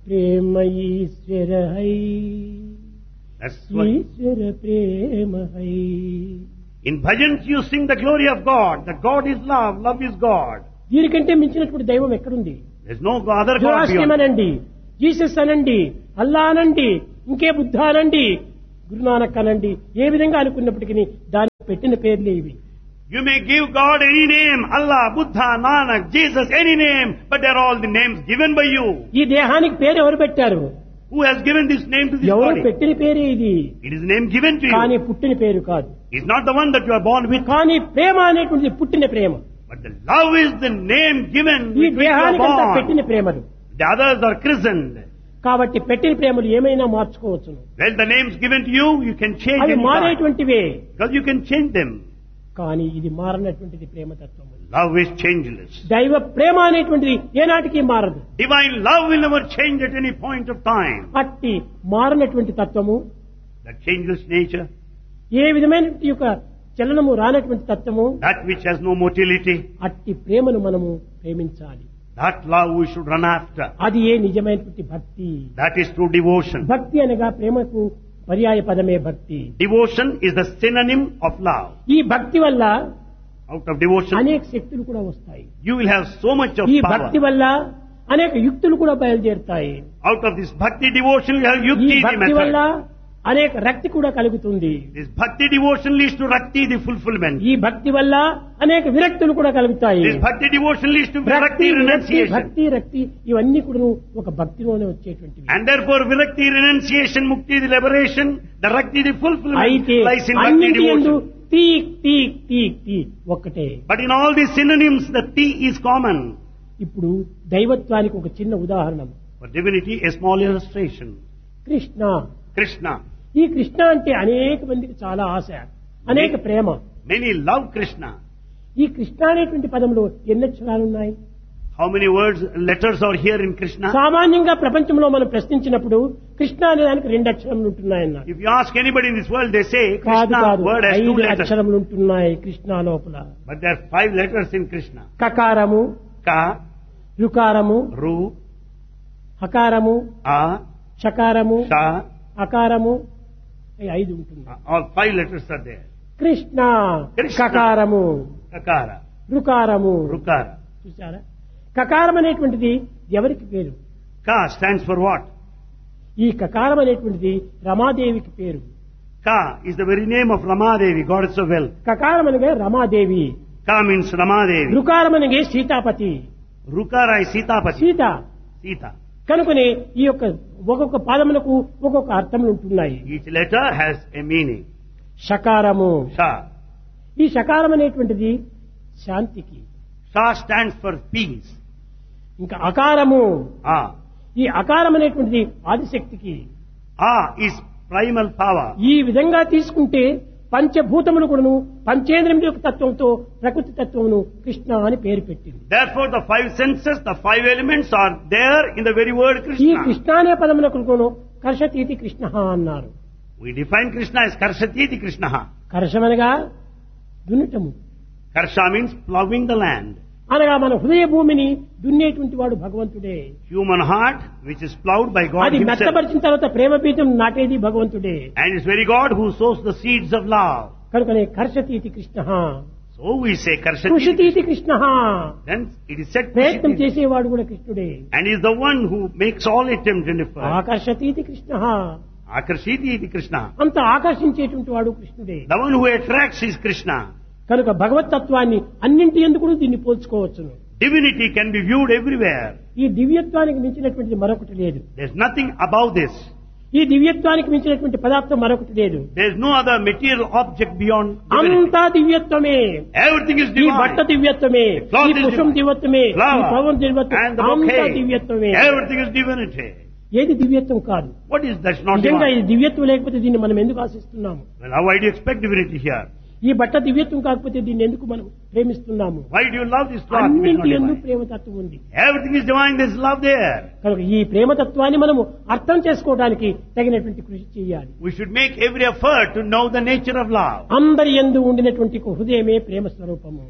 Speaker 1: ప్రేమ ఈశ్వర high,
Speaker 2: That's why
Speaker 1: Eshwara Prema high.
Speaker 2: in bhajans you sing the glory of God, that God is love, love is God.
Speaker 1: దీనికంటే మించినటువంటి దైవం ఎక్కడుంది?
Speaker 2: There's no other God
Speaker 1: జోరాస్ట్రియం
Speaker 2: beyond.
Speaker 1: అనండి, Jesus అనండి, అల్లా అనండి, ఇంకే బుద్ధ అనండి, గురునానక్ అనండి, ఏ విధంగా అనుకున్నప్పటికీ దానికి పెట్టిన పేర్లే ఇవి.
Speaker 2: You may give God any name, Allah, Buddha, Nanak, Jesus, any name, but they're all the names given by you.
Speaker 1: ఈ దేహానికి పేరు ఎవరు పెట్టారు?
Speaker 2: Who has given this name to this
Speaker 1: ఎవరు
Speaker 2: body?
Speaker 1: పెట్టిన పేరే ఇది,
Speaker 2: It is a name given to
Speaker 1: కానీ
Speaker 2: you.
Speaker 1: పుట్టిన పేరు కాదు.
Speaker 2: It's not the one that you are born with,
Speaker 1: కానీ ప్రేమ అనేటువంటిది పుట్టిన ప్రేమ.
Speaker 2: but the love is the name given
Speaker 1: ఈ
Speaker 2: with which you are
Speaker 1: దేహానికంతా పెట్టిన
Speaker 2: born.
Speaker 1: ప్రేమలు.
Speaker 2: The others are christened.
Speaker 1: కాబట్టి పెట్టిన ప్రేమలు ఏమైనా మార్చుకోవచ్చును.
Speaker 2: Well, the names given to you, you can change
Speaker 1: అవి
Speaker 2: any time,
Speaker 1: మారేటువంటివే,
Speaker 2: because you can change them.
Speaker 1: కానీ ఇది మారనటువంటిది ప్రేమతత్వము.
Speaker 2: Love is changeless.
Speaker 1: దైవ ప్రేమ అనేటువంటిది ఏనాటికి మారదు.
Speaker 2: Divine love will never change at any point of time.
Speaker 1: అట్టి మారనటువంటి తత్వము,
Speaker 2: That changeless nature,
Speaker 1: ఏ విధమైన యొక్క చలనము రానటువంటి తత్వము,
Speaker 2: that which has no motility,
Speaker 1: అట్టి ప్రేమను మనము ప్రేమించాలి.
Speaker 2: that love we should run after.
Speaker 1: అది ఏ నిజమైనటువంటి భక్తి.
Speaker 2: That is true devotion.
Speaker 1: భక్తి అనగా ప్రేమకు పర్యాయ పదమే భక్తి.
Speaker 2: Devotion is the synonym of love.
Speaker 1: ఈ భక్తి వల్ల
Speaker 2: Out of devotion,
Speaker 1: అనేక శక్తులు కూడా వస్తాయి.
Speaker 2: you will have so much of
Speaker 1: ఈ
Speaker 2: power.
Speaker 1: భక్తి వల్ల అనేక యుక్తులు కూడా బయలుదేరుతాయి.
Speaker 2: Out of this bhakti devotion, you have
Speaker 1: ఈ
Speaker 2: yukti, the
Speaker 1: భక్తి వల్ల
Speaker 2: method.
Speaker 1: అనేక రక్తి కూడా కలుగుతుంది.
Speaker 2: This bhakti devotion leads to rakti, the fulfillment.
Speaker 1: ఈ భక్తి వల్ల అనేక విరక్తులు కూడా కలుగుతాయి.
Speaker 2: This bhakti devotion leads to
Speaker 1: భక్తి
Speaker 2: virakti,
Speaker 1: విరక్తి
Speaker 2: renunciation.
Speaker 1: భక్తి రక్తి ఇవన్నీ కూడా ఒక భక్తిలోనే వచ్చేటువంటివి.
Speaker 2: And therefore, virakti, renunciation, mukti, the liberation, the rakti, the fulfillment
Speaker 1: అయితే
Speaker 2: lies in bhakti
Speaker 1: అన్నింటి యందు
Speaker 2: devotion.
Speaker 1: తీక్ తీక్ తీక్ తీక్ ఒక్కటే.
Speaker 2: But in all these synonyms, the T is common.
Speaker 1: ఇప్పుడు దైవత్వానికి ఒక చిన్న ఉదాహరణ.
Speaker 2: For divinity, a small illustration.
Speaker 1: Krishna.
Speaker 2: Krishna.
Speaker 1: ఈ కృష్ణ అంటే అనేక మందికి చాలా ఆశ, అనేక ప్రేమ.
Speaker 2: Many love Krishna.
Speaker 1: ఈ కృష్ణ అనేటువంటి పదంలో ఎన్ని అక్షరాలు ఉన్నాయి?
Speaker 2: How many words, letters are here in Krishna?
Speaker 1: సామాన్యంగా ప్రపంచంలో మనం ప్రశ్నించినప్పుడు కృష్ణ అనే దానికి రెండు అక్షరములు ఉంటున్నాయన్నారు.
Speaker 2: If you ask anybody in this world, they say
Speaker 1: కాదు
Speaker 2: Krishna
Speaker 1: కాదు,
Speaker 2: word has two
Speaker 1: ఐదు
Speaker 2: letters.
Speaker 1: అక్షరములు ఉంటున్నాయి కృష్ణ లోపల.
Speaker 2: But there are five letters in Krishna.
Speaker 1: కకారము,
Speaker 2: Ka,
Speaker 1: రుకారము,
Speaker 2: Ru,
Speaker 1: హకారము,
Speaker 2: A,
Speaker 1: షకారము,
Speaker 2: Sha,
Speaker 1: అకారము, ఈ ఐదు ఉంటుంది.
Speaker 2: all five letters are there.
Speaker 1: Krishna,
Speaker 2: Krishna.
Speaker 1: కకారము,
Speaker 2: Kakara,
Speaker 1: రుకారము.
Speaker 2: Rukara.
Speaker 1: చూసారా? కకారం అనేటువంటిది ఎవరికి పేరు?
Speaker 2: Ka stands for what?
Speaker 1: ఈ కకారం అనేటువంటిది రమాదేవికి పేరు.
Speaker 2: Ka is the very name of Ramadevi, goddess of wealth.
Speaker 1: కకారం అనగా రమాదేవి,
Speaker 2: Ka means Ramadevi.
Speaker 1: రుకారం అనగా Sitapati,
Speaker 2: Rukara is Sitapati.
Speaker 1: Sita.
Speaker 2: Sita.
Speaker 1: కనుకనే ఈ యొక్క ఒక్కొక్క పాదములకు ఒక్కొక్క అర్థములు ఉంటున్నాయి.
Speaker 2: Each letter has a meaning.
Speaker 1: షకారము,
Speaker 2: Sha.
Speaker 1: ఈ షకారం అనేటువంటిది శాంతికి.
Speaker 2: Sha stands for peace.
Speaker 1: ఇంకా అకారము,
Speaker 2: A.
Speaker 1: ఈ అకారం అనేటువంటిది ఆదిశక్తికి.
Speaker 2: A is primal power.
Speaker 1: ఈ విధంగా తీసుకుంటే పంచభూతములు కూడాను పంచేంద్రియం యొక్క తత్వంతో ప్రకృతి తత్వమును కృష్ణ అని పేరు పెట్టింది.
Speaker 2: Therefore, the five senses, the five elements are there in the very word
Speaker 1: ఈ
Speaker 2: Krishna.
Speaker 1: కృష్ణ అనే పదమునకు కర్షతీతి కృష్ణ అన్నారు.
Speaker 2: We define Krishna as Karshati Krishna.
Speaker 1: కర్షమనగా దున్నటము,
Speaker 2: Karsha means plowing the land.
Speaker 1: అనగా మన హృదయ భూమిని దున్నేటువంటి వాడు భగవంతుడే.
Speaker 2: Human heart, which is plowed by God
Speaker 1: అది
Speaker 2: himself.
Speaker 1: మెత్తపరిచిన తర్వాత ప్రేమ బీజం నాటేది భగవంతుడే.
Speaker 2: And it's very God who sows the seeds of love.
Speaker 1: కనుకనే కర్షతీతి Krishna,
Speaker 2: So we say Karshati.
Speaker 1: కృషితీతి Krishna.
Speaker 2: Then it is said
Speaker 1: ప్రయత్నం
Speaker 2: Krishna.
Speaker 1: చేసేవాడు కూడా కృష్ణుడే.
Speaker 2: And is the one who makes all attempts and efforts.
Speaker 1: ఆకర్షతీతి Krishna,
Speaker 2: Akarshiti is Krishna.
Speaker 1: అంత ఆకర్షించేటువంటి వాడు కృష్ణుడే.
Speaker 2: The one who attracts is Krishna.
Speaker 1: కనుక భగవతత్వాన్ని అన్నింటి ఎందుకు దీన్ని పోల్చుకోవచ్చును.
Speaker 2: Divinity can be viewed everywhere.
Speaker 1: ఈ దివ్యత్వానికి మించినటువంటి మరొకటి లేదు.
Speaker 2: There's nothing above this.
Speaker 1: ఈ దివ్యత్వానికి మించినటువంటి పదార్థం మరొకటి లేదు.
Speaker 2: There's no other material object beyond divinity.
Speaker 1: అంతా దివ్యత్వమే.
Speaker 2: Everything is
Speaker 1: ఈ
Speaker 2: divine.
Speaker 1: బట్ట దివ్యత్వమే,
Speaker 2: cloth
Speaker 1: ఈ
Speaker 2: is
Speaker 1: పుష్పం
Speaker 2: divine.
Speaker 1: దివ్యత్వమే, ఈ
Speaker 2: Flower
Speaker 1: పవన్ దివ్యత్వం,
Speaker 2: and the
Speaker 1: అంతా
Speaker 2: bouquet.
Speaker 1: దివ్యత్వమే.
Speaker 2: Everything is divinity.
Speaker 1: ఏది దివ్యత్వం కాదు.
Speaker 2: What is that's not
Speaker 1: నిజంగా
Speaker 2: divine?
Speaker 1: ఇది దివ్యత్వం లేకపోతే దీన్ని మనం ఎందుకు ఆశిస్తున్నాము?
Speaker 2: Well, how why do you expect divinity here?
Speaker 1: ఈ బట్ట దివ్యత్వం కాకపోతే దీన్ని ఎందుకు మనం ప్రేమిస్తున్నాము?
Speaker 2: Why do you love this cloth? It is not
Speaker 1: అన్నింటి ఎందు
Speaker 2: divine.
Speaker 1: ప్రేమతత్వం ఉంది.
Speaker 2: Everything is divine. There's love there.
Speaker 1: కనుక ఈ ప్రేమతత్వాన్ని మనము అర్థం చేసుకోవడానికి తగినటువంటి కృషి చేయాలి.
Speaker 2: We should make every effort to know the nature of love.
Speaker 1: అందరి యందు ఉండినటువంటి హృదయమే ప్రేమ స్వరూపము.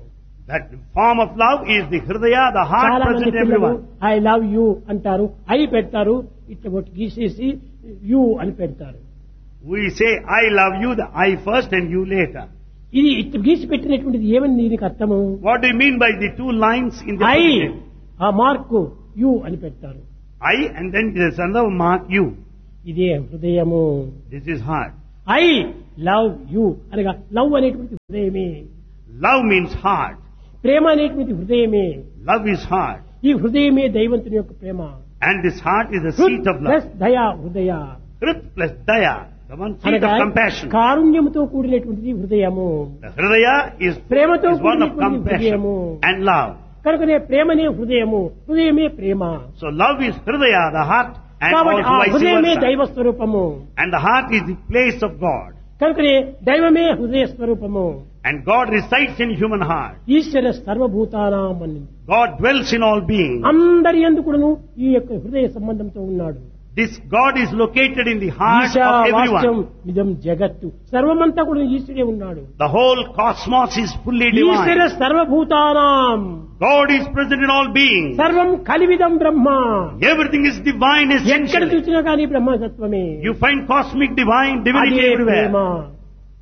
Speaker 2: That form of love is the hridaya, the heart
Speaker 1: చాలా
Speaker 2: present
Speaker 1: మంది
Speaker 2: in
Speaker 1: పిల్లలు
Speaker 2: everyone.
Speaker 1: ఐ లవ్ యూ అంటారు, ఐ పెడతారు, ఇట్లా ఒకటి గీసేసి యూ అని పెడతారు.
Speaker 2: We say, I love you, the I first and you later.
Speaker 1: ఇది ఇట్లా గీసి పెట్టినటువంటిది ఏమని దీనికి అర్థము?
Speaker 2: What do you mean by the two lines in the
Speaker 1: I
Speaker 2: positive?
Speaker 1: ఆ మార్కు యూ అని పెడతారు.
Speaker 2: I and then there's another mark you.
Speaker 1: ఇదే హృదయము.
Speaker 2: This is heart.
Speaker 1: I love you అనగా లవ్ అనేటువంటి హృదయమే,
Speaker 2: Love means heart.
Speaker 1: ప్రేమ అనేటువంటి హృదయమే.
Speaker 2: Love is heart.
Speaker 1: ఈ హృదయమే దైవంతుని యొక్క ప్రేమ.
Speaker 2: And this heart is the seat of love.
Speaker 1: Plus దయా హృదయ
Speaker 2: Hrit plus daya, the one seat
Speaker 1: అనగా
Speaker 2: of compassion.
Speaker 1: కారుణ్యముతో కూడినటువంటిది హృదయము.
Speaker 2: The hridaya is,
Speaker 1: ప్రేమతో
Speaker 2: is one of
Speaker 1: కూడినటువంటి
Speaker 2: compassion
Speaker 1: హృదయము.
Speaker 2: and love.
Speaker 1: కనుకనే ప్రేమనే హృదయము, హృదయమే ప్రేమ.
Speaker 2: So love is hridaya, the heart, and
Speaker 1: కాబట్టి ఆ
Speaker 2: also vice
Speaker 1: హృదయమే
Speaker 2: versa.
Speaker 1: దైవ స్వరూపము.
Speaker 2: And the heart is the place of God.
Speaker 1: కనుకనే దైవమే హృదయ స్వరూపము.
Speaker 2: And God resides in human heart.
Speaker 1: ఈశ్వర సర్వభూతానాం అని
Speaker 2: God dwells in all beings.
Speaker 1: అందరి యందుకును ఈ యొక్క హృదయ సంబంధంతో ఉన్నాడు.
Speaker 2: This God is located in the heart
Speaker 1: Esha
Speaker 2: of
Speaker 1: వాస్యం
Speaker 2: everyone.
Speaker 1: ఇదం జగత్తు, సర్వమంతా కూడా ఈశ్వరే ఉన్నాడు.
Speaker 2: The whole cosmos is fully
Speaker 1: Eshwara
Speaker 2: divine.
Speaker 1: సర్వభూతానాం
Speaker 2: God is present in all beings.
Speaker 1: సర్వం కలివిదం బ్రహ్మ.
Speaker 2: Everything is divine
Speaker 1: ఎక్కడ
Speaker 2: essentially.
Speaker 1: చూసినా కానీ బ్రహ్మతత్వమే.
Speaker 2: You find cosmic divine divinity
Speaker 1: అదే ప్రేమ,
Speaker 2: everywhere.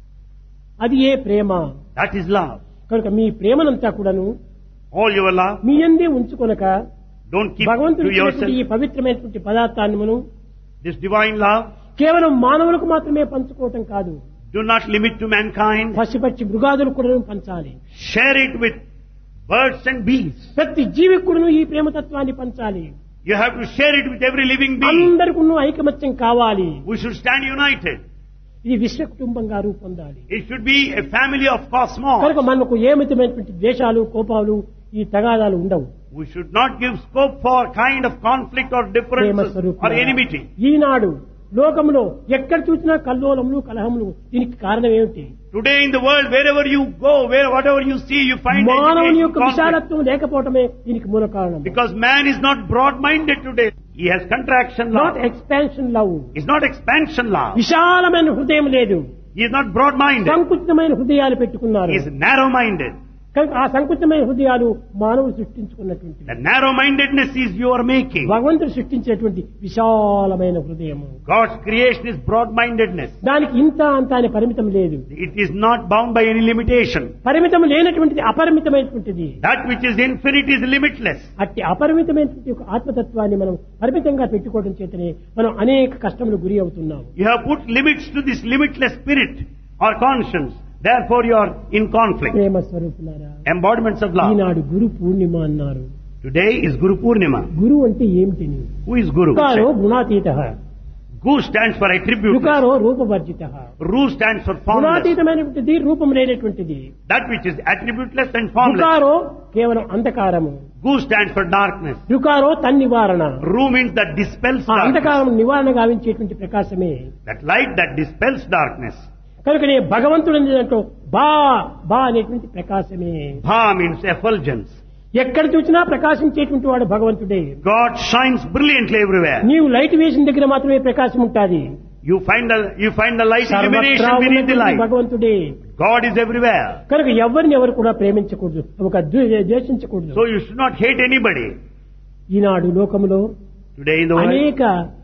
Speaker 1: అది ఏ ప్రేమ.
Speaker 2: That is love.
Speaker 1: కనుక మీ ప్రేమనంతా కూడాను
Speaker 2: All your love,
Speaker 1: me యందే ఉంచుకొనక
Speaker 2: don't keep
Speaker 1: భగవంతుడు
Speaker 2: to
Speaker 1: ఇచ్చినటువంటి ఈ
Speaker 2: yourself.
Speaker 1: పవిత్రమైనటువంటి పదార్థాన్ని మనం
Speaker 2: This divine love,
Speaker 1: కేవలం మానవులకు మాత్రమే పంచుకోవటం కాదు,
Speaker 2: do not limit to mankind.
Speaker 1: పశుపక్షి మృగాదులకు కూడా పంచాలి.
Speaker 2: Share it with birds and bees.
Speaker 1: ప్రతి జీవికి కూడా ఈ ప్రేమతత్వాన్ని పంచాలి.
Speaker 2: You have to share it with every living being.
Speaker 1: అందరికీ ఐకమత్యం కావాలి.
Speaker 2: We should stand united.
Speaker 1: ఇది విశ్వ కుటుంబంగా రూపొందాలి.
Speaker 2: It should be a family of cosmos.
Speaker 1: కనుక మనకు ఏమితమైనటువంటి ద్వేషాలు, కోపాలు, ఈ తగాదాలు ఉండవు.
Speaker 2: We should not give scope for kind of conflict or
Speaker 1: Prema
Speaker 2: differences
Speaker 1: స్వరూపం.
Speaker 2: or enmity.
Speaker 1: ఈనాడు లోకంలో ఎక్కడ చూసినా కల్లోలములు, కలహములు. దీనికి కారణం ఏమిటి?
Speaker 2: Today in the world, wherever you go, where whatever you see, you find
Speaker 1: మానవుని
Speaker 2: agitation,
Speaker 1: యొక్క
Speaker 2: conflict.
Speaker 1: విశాలత్వం లేకపోవటమే దీనికి మూల కారణం.
Speaker 2: Because man is not broad-minded today. He has contraction love.
Speaker 1: Not expansion love.
Speaker 2: It's not expansion love.
Speaker 1: విశాలమైన హృదయం లేదు,
Speaker 2: He is not broad-minded.
Speaker 1: సంకుచితమైన హృదయాలు పెట్టుకున్నారు.
Speaker 2: He is narrow-minded.
Speaker 1: కనుక ఆ సంకుచితమైన హృదయాలు మానవులు సృష్టించుకున్నటువంటి,
Speaker 2: The narrow-mindedness is your making.
Speaker 1: భగవంతుడు సృష్టించేటువంటి విశాలమైన హృదయము.
Speaker 2: God's creation is broad-mindedness.
Speaker 1: దానికి ఇంత అంత అనే పరిమితం లేదు.
Speaker 2: It is not bound by any limitation.
Speaker 1: పరిమితం లేనటువంటిది అపరిమితమైనటువంటిది.
Speaker 2: That which is infinite is limitless.
Speaker 1: అట్టి అపరిమితమైనటువంటి ఒక ఆత్మతత్వాన్ని మనం పరిమితంగా పెట్టుకోవడం చేతనే మనం అనేక కష్టములు గురి అవుతున్నాము.
Speaker 2: You have put limits to this limitless spirit or conscience. Therefore you are in conflict.
Speaker 1: ప్రేమ స్వరూపులారా,
Speaker 2: Embodiments of love.
Speaker 1: ఈనాడు గురు పూర్ణిమ అన్నారు.
Speaker 2: Today is Guru Purnima.
Speaker 1: గురు అంటే ఏమిటిని?
Speaker 2: Who is Guru?
Speaker 1: రుకారో గుణాతీత,
Speaker 2: Gu stands for attribute.
Speaker 1: రుకారో రూపవర్జిత.
Speaker 2: Ru stands for formless.
Speaker 1: గుణాతీతమైనటువంటిది, రూపం లేనటువంటిది.
Speaker 2: That which is attributeless and formless.
Speaker 1: రుకారో కేవలం అంధకారము.
Speaker 2: Gu stands for darkness.
Speaker 1: రుకారో తన్నివారణ.
Speaker 2: Ru means that dispels
Speaker 1: ఆ
Speaker 2: darkness.
Speaker 1: అంధకారం నివారణ గావించేటువంటి ప్రకాశమే.
Speaker 2: That light that dispels darkness.
Speaker 1: కనుకనే భగవంతుడు దాంట్లో బా బా అనేటువంటి ప్రకాశమే.
Speaker 2: Bha means effulgence.
Speaker 1: ఎక్కడ చూసినా ప్రకాశించేటువంటి వాడు భగవంతుడే.
Speaker 2: God shines brilliantly everywhere.
Speaker 1: నీవు లైట్ వేసిన దగ్గర మాత్రమే ప్రకాశం ఉంటుంది.
Speaker 2: You find the you find the light illumination
Speaker 1: సర్వత్రా
Speaker 2: beneath the
Speaker 1: ఉన్నటువంటి
Speaker 2: light.
Speaker 1: భగవంతుడే.
Speaker 2: God is everywhere.
Speaker 1: కనుక ఎవరిని ఎవరు కూడా ప్రేమించకూడదు, ఒక ద్వే- ద్వేషించకూడదు.
Speaker 2: So you should not hate anybody.
Speaker 1: ఈనాడు లోకములో
Speaker 2: Today in the world,
Speaker 1: అనేక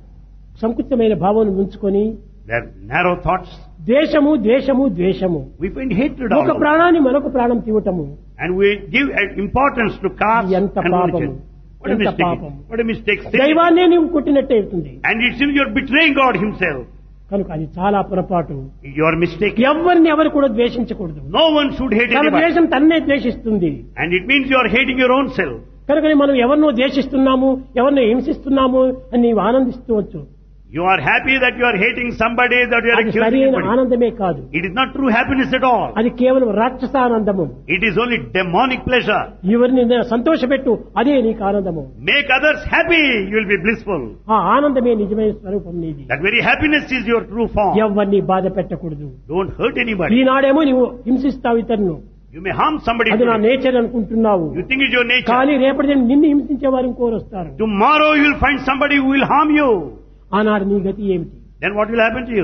Speaker 1: సంకుచితమైన భావన ఉంచుకొని
Speaker 2: there are narrow thoughts.
Speaker 1: ద్వేషము ద్వేషము ద్వేషము,
Speaker 2: We find hatred all
Speaker 1: ఒక
Speaker 2: over.
Speaker 1: ప్రాణాన్ని మరొక ప్రాణం తీవటము.
Speaker 2: And we give uh, importance to caste
Speaker 1: ఎంత
Speaker 2: and
Speaker 1: పాపము,
Speaker 2: religion. What a
Speaker 1: ఎంత
Speaker 2: mistake.
Speaker 1: పాపము.
Speaker 2: What a mistake. Sin.
Speaker 1: దైవాన్నే నీవు కొట్టినట్టే అవుతుంది.
Speaker 2: And it seems you are betraying God himself.
Speaker 1: కనుక అది చాలా పొరపాటు.
Speaker 2: You are mistaken.
Speaker 1: ఎవరిని ఎవరు కూడా ద్వేషించకూడదు.
Speaker 2: No one should hate
Speaker 1: తన
Speaker 2: anybody.
Speaker 1: ద్వేషం తన్నే ద్వేషిస్తుంది.
Speaker 2: And it means you are hating your own self.
Speaker 1: కనుకని మనం ఎవరినో ద్వేషిస్తున్నాము, ఎవరినో హింసిస్తున్నాము అని నీవు ఆనందిస్తవచ్చు.
Speaker 2: You are happy that you are hating somebody, that you are
Speaker 1: అది
Speaker 2: accusing
Speaker 1: సరైన
Speaker 2: somebody.
Speaker 1: ఆనందమే కాదు.
Speaker 2: It is not true happiness at all.
Speaker 1: అది కేవలం రాక్షసానందము.
Speaker 2: It is only demonic pleasure.
Speaker 1: ఎవరిని సంతోషపెట్టు, అదే నీకు ఆనందము.
Speaker 2: Make others happy, you will be blissful.
Speaker 1: ఆ ఆనందమే నిజమైన స్వరూపం నీది.
Speaker 2: That very happiness is your true form.
Speaker 1: ఎవరిని బాధ పెట్టకూడదు.
Speaker 2: Don't hurt anybody.
Speaker 1: ఈనాడేమో నీవు హింసిస్తావు ఇతరులను,
Speaker 2: You may harm somebody
Speaker 1: అది నా
Speaker 2: today.
Speaker 1: నేచర్ అనుకుంటున్నావు.
Speaker 2: You think it's your nature.
Speaker 1: కానీ రేపటి దినం నిన్ను హింసించే వారు ఇంకోరు వస్తారు.
Speaker 2: Tomorrow you will find somebody who will harm you.
Speaker 1: ఆనాడు నీ గతి ఏమిటి?
Speaker 2: Then what will happen to you?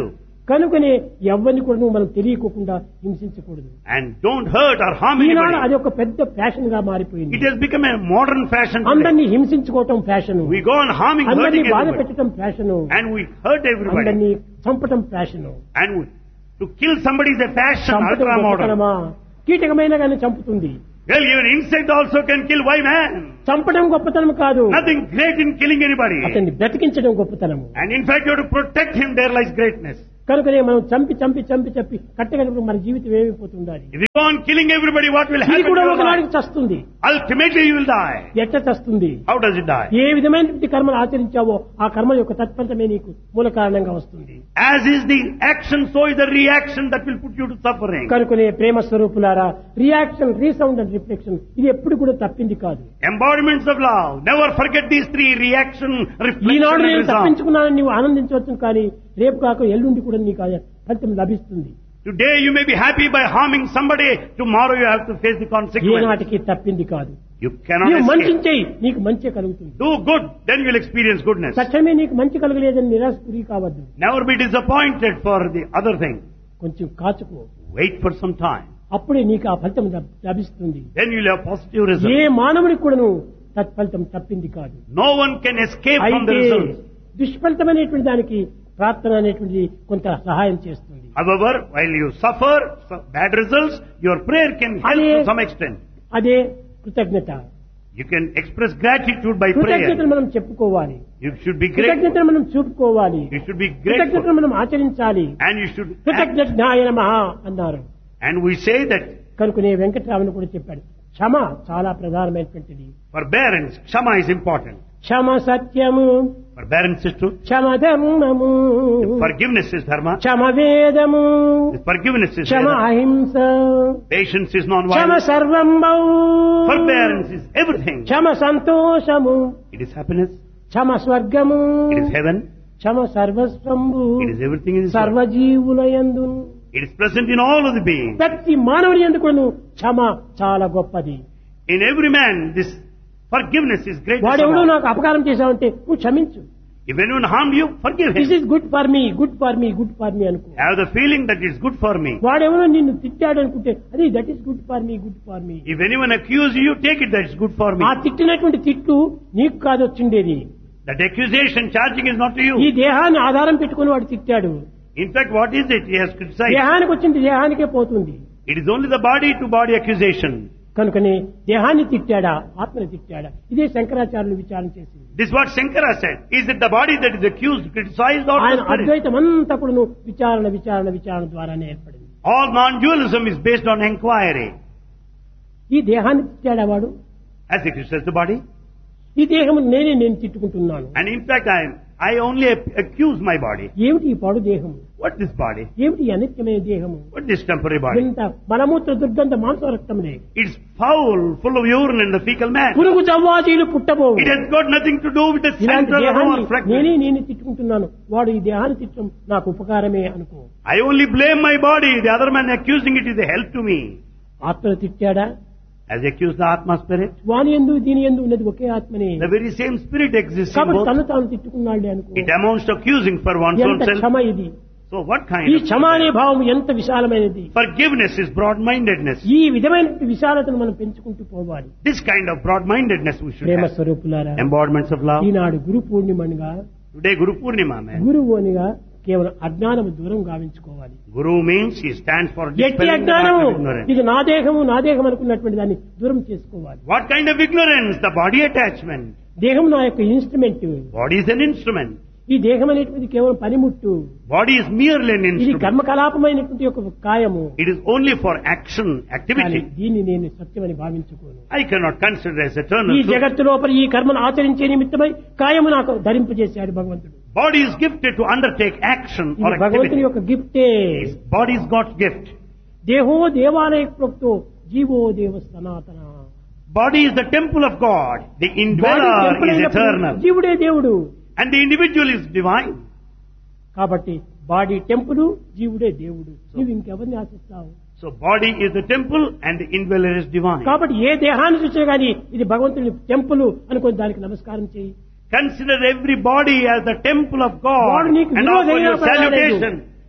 Speaker 1: కనుకనే ఎవరిని కూడా నువ్వు మనం తెలియకోకుండా హింసించకూడదు.
Speaker 2: And don't hurt or harm
Speaker 1: Eenadu
Speaker 2: anybody.
Speaker 1: అది ఒక పెద్ద ఫ్యాషన్ గా మారిపోయింది.
Speaker 2: It has become a modern fashion today.
Speaker 1: అందరినీ హింసించుకోవటం fashion,
Speaker 2: We go on harming,
Speaker 1: అందరినీ
Speaker 2: hurting
Speaker 1: బాధ
Speaker 2: everybody.
Speaker 1: పెట్టడం fashion,
Speaker 2: And we hurt everybody.
Speaker 1: అందరినీ చంపటం fashion.
Speaker 2: And we, to kill somebody is a fashion,
Speaker 1: చంపటం
Speaker 2: ultra modern.
Speaker 1: గొప్పతనమా? కీటకమైన కానీ చంపుతుంది.
Speaker 2: Well, even insect also can kill. Why man?
Speaker 1: చంపడం గొప్పతనం కాదు,
Speaker 2: Nothing great in killing anybody.
Speaker 1: అతన్ని బ్రతికించడం గొప్పతనము.
Speaker 2: And in fact, you have to protect him. There lies greatness.
Speaker 1: కనుకనే మనం చంపి చంపి చంపి చంపి కట్టగలిగినప్పుడు మన జీవితం ఏమైపోతుండాలి.
Speaker 2: If you go on killing everybody, what will
Speaker 1: ఇది
Speaker 2: happen to
Speaker 1: కూడా
Speaker 2: your
Speaker 1: ఒకనాడికి
Speaker 2: life?
Speaker 1: చస్తుంది.
Speaker 2: Ultimately, you will die.
Speaker 1: ఎట్ట చస్తుంది?
Speaker 2: How does it die?
Speaker 1: ఏ విధమైనటువంటి కర్మలు ఆచరించావో ఆ కర్మ యొక్క తత్ఫలితమే నీకు మూల కారణంగా వస్తుంది.
Speaker 2: As is the action, so is the reaction that will put you to suffering.
Speaker 1: కనుకనే ప్రేమ స్వరూపులారా, రియాక్షన్, రీసౌండ్ అండ్ రిఫ్లెక్షన్ ఇది ఎప్పుడు కూడా తప్పింది కాదు.
Speaker 2: Embodiments of love. Never forget these three: reaction, reflection,
Speaker 1: Eenadu
Speaker 2: and
Speaker 1: నేను
Speaker 2: resound.
Speaker 1: తప్పించుకున్నానని నీవు ఆనందించవచ్చు, కానీ రేపు కాక ఎల్లుండి కూడా నీకు ఆ ఫలితం లభిస్తుంది.
Speaker 2: Today you may be happy by harming somebody. Tomorrow you have to face the consequences.
Speaker 1: ఏనాటికి తప్పింది కాదు.
Speaker 2: You cannot
Speaker 1: నీవు మంచి
Speaker 2: escape.
Speaker 1: చేయి, నీకు మంచి కలుగుతుంది.
Speaker 2: Do good, then you will experience goodness.
Speaker 1: తక్షణమే నీకు మంచి కలగలేదని నిరాశ గురి కావద్దు.
Speaker 2: Never be disappointed for the other thing.
Speaker 1: కొంచెం కాచుకో,
Speaker 2: Wait for some time.
Speaker 1: అప్పుడే నీకు ఆ ఫలితం లభ- లభిస్తుంది.
Speaker 2: Then you will have positive
Speaker 1: A
Speaker 2: results.
Speaker 1: మానవుడికి కూడాను తత్ఫలితం తప్పింది కాదు.
Speaker 2: No one can escape from the
Speaker 1: అయితే
Speaker 2: results.
Speaker 1: దుష్ఫలితమైనటువంటి దానికి ప్రార్థన అనేటువంటిది కొంత సహాయం చేస్తుంది.
Speaker 2: However, while you suffer some bad results, your prayer can help
Speaker 1: అదే-
Speaker 2: to some extent.
Speaker 1: అదే కృతజ్ఞత.
Speaker 2: You can express gratitude by
Speaker 1: కృతజ్ఞతను
Speaker 2: prayer.
Speaker 1: మనం చెప్పుకోవాలి,
Speaker 2: You should be grateful.
Speaker 1: కృతజ్ఞతను మనం చూపుకోవాలి,
Speaker 2: You should be
Speaker 1: కృతజ్ఞతను
Speaker 2: grateful.
Speaker 1: మనం ఆచరించాలి.
Speaker 2: And you should act.
Speaker 1: కృతజ్ఞాయ నమః అన్నారు.
Speaker 2: And we say that
Speaker 1: కనుకనే వెంకటరామన్ కూడా చెప్పాడు, క్షమ చాలా ప్రధానమైనటువంటిది.
Speaker 2: forbearance, kshama is important.
Speaker 1: క్షమ సత్యము,
Speaker 2: Forbearance is truth.
Speaker 1: క్షమ ధర్మము,
Speaker 2: Forgiveness is dharma.
Speaker 1: క్షమ వేదము,
Speaker 2: Forgiveness is
Speaker 1: క్షమ
Speaker 2: Veda.
Speaker 1: అహింస,
Speaker 2: Patience is
Speaker 1: Kshama
Speaker 2: non-violence.
Speaker 1: సర్వంబౌ,
Speaker 2: Forbearance is everything.
Speaker 1: క్షమ సంతోషము,
Speaker 2: It is happiness.
Speaker 1: క్షమ స్వర్గము,
Speaker 2: It is heaven.
Speaker 1: Kshama సర్వస్వంబు,
Speaker 2: It is everything in this world.
Speaker 1: సర్వజీవుల యందు,
Speaker 2: It is present in all of the beings.
Speaker 1: ప్రతి మానవుని యందు కూడాను క్షమ చాలా గొప్పది.
Speaker 2: In every man, this forgiveness is great.
Speaker 1: వాడెవడో నాకు అపకారం చేశావంటే నువ్వు క్షమించు.
Speaker 2: If anyone harmed you, forgive
Speaker 1: this
Speaker 2: him.
Speaker 1: Is good for me, good for me, good for me అనుకో.
Speaker 2: Have the feeling that it's good for me.
Speaker 1: వాడెవడో నిన్ను తిట్టాడు అనుకుంటే అది that is good for me, good for me.
Speaker 2: If anyone accuses you, take it that it's good for me.
Speaker 1: ఆ తిట్టినటువంటి తిట్టు నీకు కాదు వచ్చిండేది.
Speaker 2: That accusation, charging is not to
Speaker 1: ఈ
Speaker 2: you.
Speaker 1: దేహాన్ని ఆధారం పెట్టుకుని వాడు తిట్టాడు.
Speaker 2: In fact, what is it? He has criticized.
Speaker 1: దేహానికి వచ్చింది దేహానికే పోతుంది.
Speaker 2: It is only the body to body accusation.
Speaker 1: కనుకనే దేహాన్ని తిట్టాడా, ఆత్మని తిట్టాడా, ఇదే శంకరాచార్యులు విచారణ చేసింది.
Speaker 2: This is what Shankara said. Is it the body that is accused, criticized, or
Speaker 1: ఆయన
Speaker 2: the spirit?
Speaker 1: అద్వైతం అంతా కూడా విచారణ విచారణ విచారణ ద్వారానే ఏర్పడింది.
Speaker 2: All non-dualism is based on inquiry.
Speaker 1: ఈ దేహాన్ని తిట్టాడా వాడు?
Speaker 2: As he criticizes the body.
Speaker 1: ఈ దేహము నేనే నేను తిట్టుకుంటున్నాను.
Speaker 2: And in fact, I am, I only ac- accuse my body.
Speaker 1: ఏమిటి ఈ పాడు దేహము?
Speaker 2: What this body?
Speaker 1: ఏమిటి ఈ అనిత్యమైన దేహము?
Speaker 2: What this temporary body?
Speaker 1: ఇంత మలమూత్ర దుర్గంధ మాంసరక్తములే.
Speaker 2: It's foul, full of urine and the fecal man.
Speaker 1: పురుగు జవ్వాజీలు పుట్టబోవు.
Speaker 2: It has got nothing to do with the
Speaker 1: ఇలాంటి
Speaker 2: central aroma
Speaker 1: దేహాన్ని
Speaker 2: or fragment.
Speaker 1: నేనే నేను తిట్టుకుంటున్నాను, వాడు ఈ దేహాన్ని తిట్టడం నాకు ఉపకారమే అనుకో.
Speaker 2: I only blame my body. The other man accusing it is a help to me.
Speaker 1: ఆత్మను తిట్టాడా?
Speaker 2: As accused the Atma spirit.
Speaker 1: వాని ఎందు దీని ఎందు ఉన్నది ఒకే ఆత్మనే.
Speaker 2: The very same spirit exists in
Speaker 1: కాబట్టి
Speaker 2: both.
Speaker 1: తను తాను తిట్టుకున్నాడే అనుకో.
Speaker 2: It amounts to accusing for one's own
Speaker 1: ఎంత
Speaker 2: self.
Speaker 1: క్షమ ఇది!
Speaker 2: So what kind
Speaker 1: ఈ
Speaker 2: of
Speaker 1: క్షమ అనే భావం ఎంత విశాలమైనది!
Speaker 2: forgiveness is broad-mindedness.
Speaker 1: ఈ విధమైన విశాలతను మనం పెంచుకుంటూ పోవాలి.
Speaker 2: This kind of broad-mindedness we should
Speaker 1: Prema
Speaker 2: have.
Speaker 1: స్వరూపులారా,
Speaker 2: Embodiments of love.
Speaker 1: Eenadu Guru పూర్ణిమగా,
Speaker 2: Today Guru Purnima, man.
Speaker 1: గురువు అనిగా కేవలం అజ్ఞానము దూరం గావించుకోవాలి.
Speaker 2: Guru means he stands for
Speaker 1: ఎట్టి
Speaker 2: dispelling the
Speaker 1: అజ్ఞానము,
Speaker 2: dark of ignorance.
Speaker 1: ఇది నా దేహము నా దేహం అనుకున్నటువంటి దాన్ని దూరం చేసుకోవాలి.
Speaker 2: What kind of ignorance? The body attachment.
Speaker 1: దేహం నా యొక్క instrument.
Speaker 2: Body is an instrument.
Speaker 1: ఈ దేహం అనేటువంటిది కేవలం పనిముట్టు.
Speaker 2: Body is merely an
Speaker 1: ఇది
Speaker 2: instrument.
Speaker 1: కర్మకలాపమైనటువంటి ఒక కాయము.
Speaker 2: It is only for action,
Speaker 1: కానీ
Speaker 2: activity.
Speaker 1: దీన్ని నేను సత్యమని భావించుకోను.
Speaker 2: I cannot consider as eternal.
Speaker 1: ఈ
Speaker 2: truth.
Speaker 1: జగత్తు లోపల ఈ కర్మను ఆచరించే నిమిత్తమై కాయము నాకు ధరింపజేశాడు భగవంతుడు.
Speaker 2: Body is gifted to undertake action or
Speaker 1: ఇది భగవంతుని
Speaker 2: activity.
Speaker 1: యొక్క గిఫ్టే.
Speaker 2: Body is God's gift.
Speaker 1: దేహో దేవాలయ ప్రోక్తో జీవో దేవ సనాతన.
Speaker 2: Body is the temple of God. The
Speaker 1: body
Speaker 2: indweller
Speaker 1: temple
Speaker 2: is
Speaker 1: అయినప్పుడు
Speaker 2: eternal.
Speaker 1: జీవుడే దేవుడు.
Speaker 2: And the individual is divine.
Speaker 1: కాబట్టి బాడీ టెంపుల్, జీవుడే దేవుడు. నువ్వు ఇంకెవరిని ఆశిస్తావు?
Speaker 2: So body is the temple and the indweller is divine.
Speaker 1: కాబట్టి ఏ దేహాన్ని చూసినా గానీ ఇది భగవంతుని టెంపుల్ అనుకుని దానికి నమస్కారం చేయి.
Speaker 2: Consider every body as the temple of God
Speaker 1: వాడు నీకు
Speaker 2: and offer
Speaker 1: విరోధైనా
Speaker 2: your
Speaker 1: పర్వాలేదు.
Speaker 2: salutation.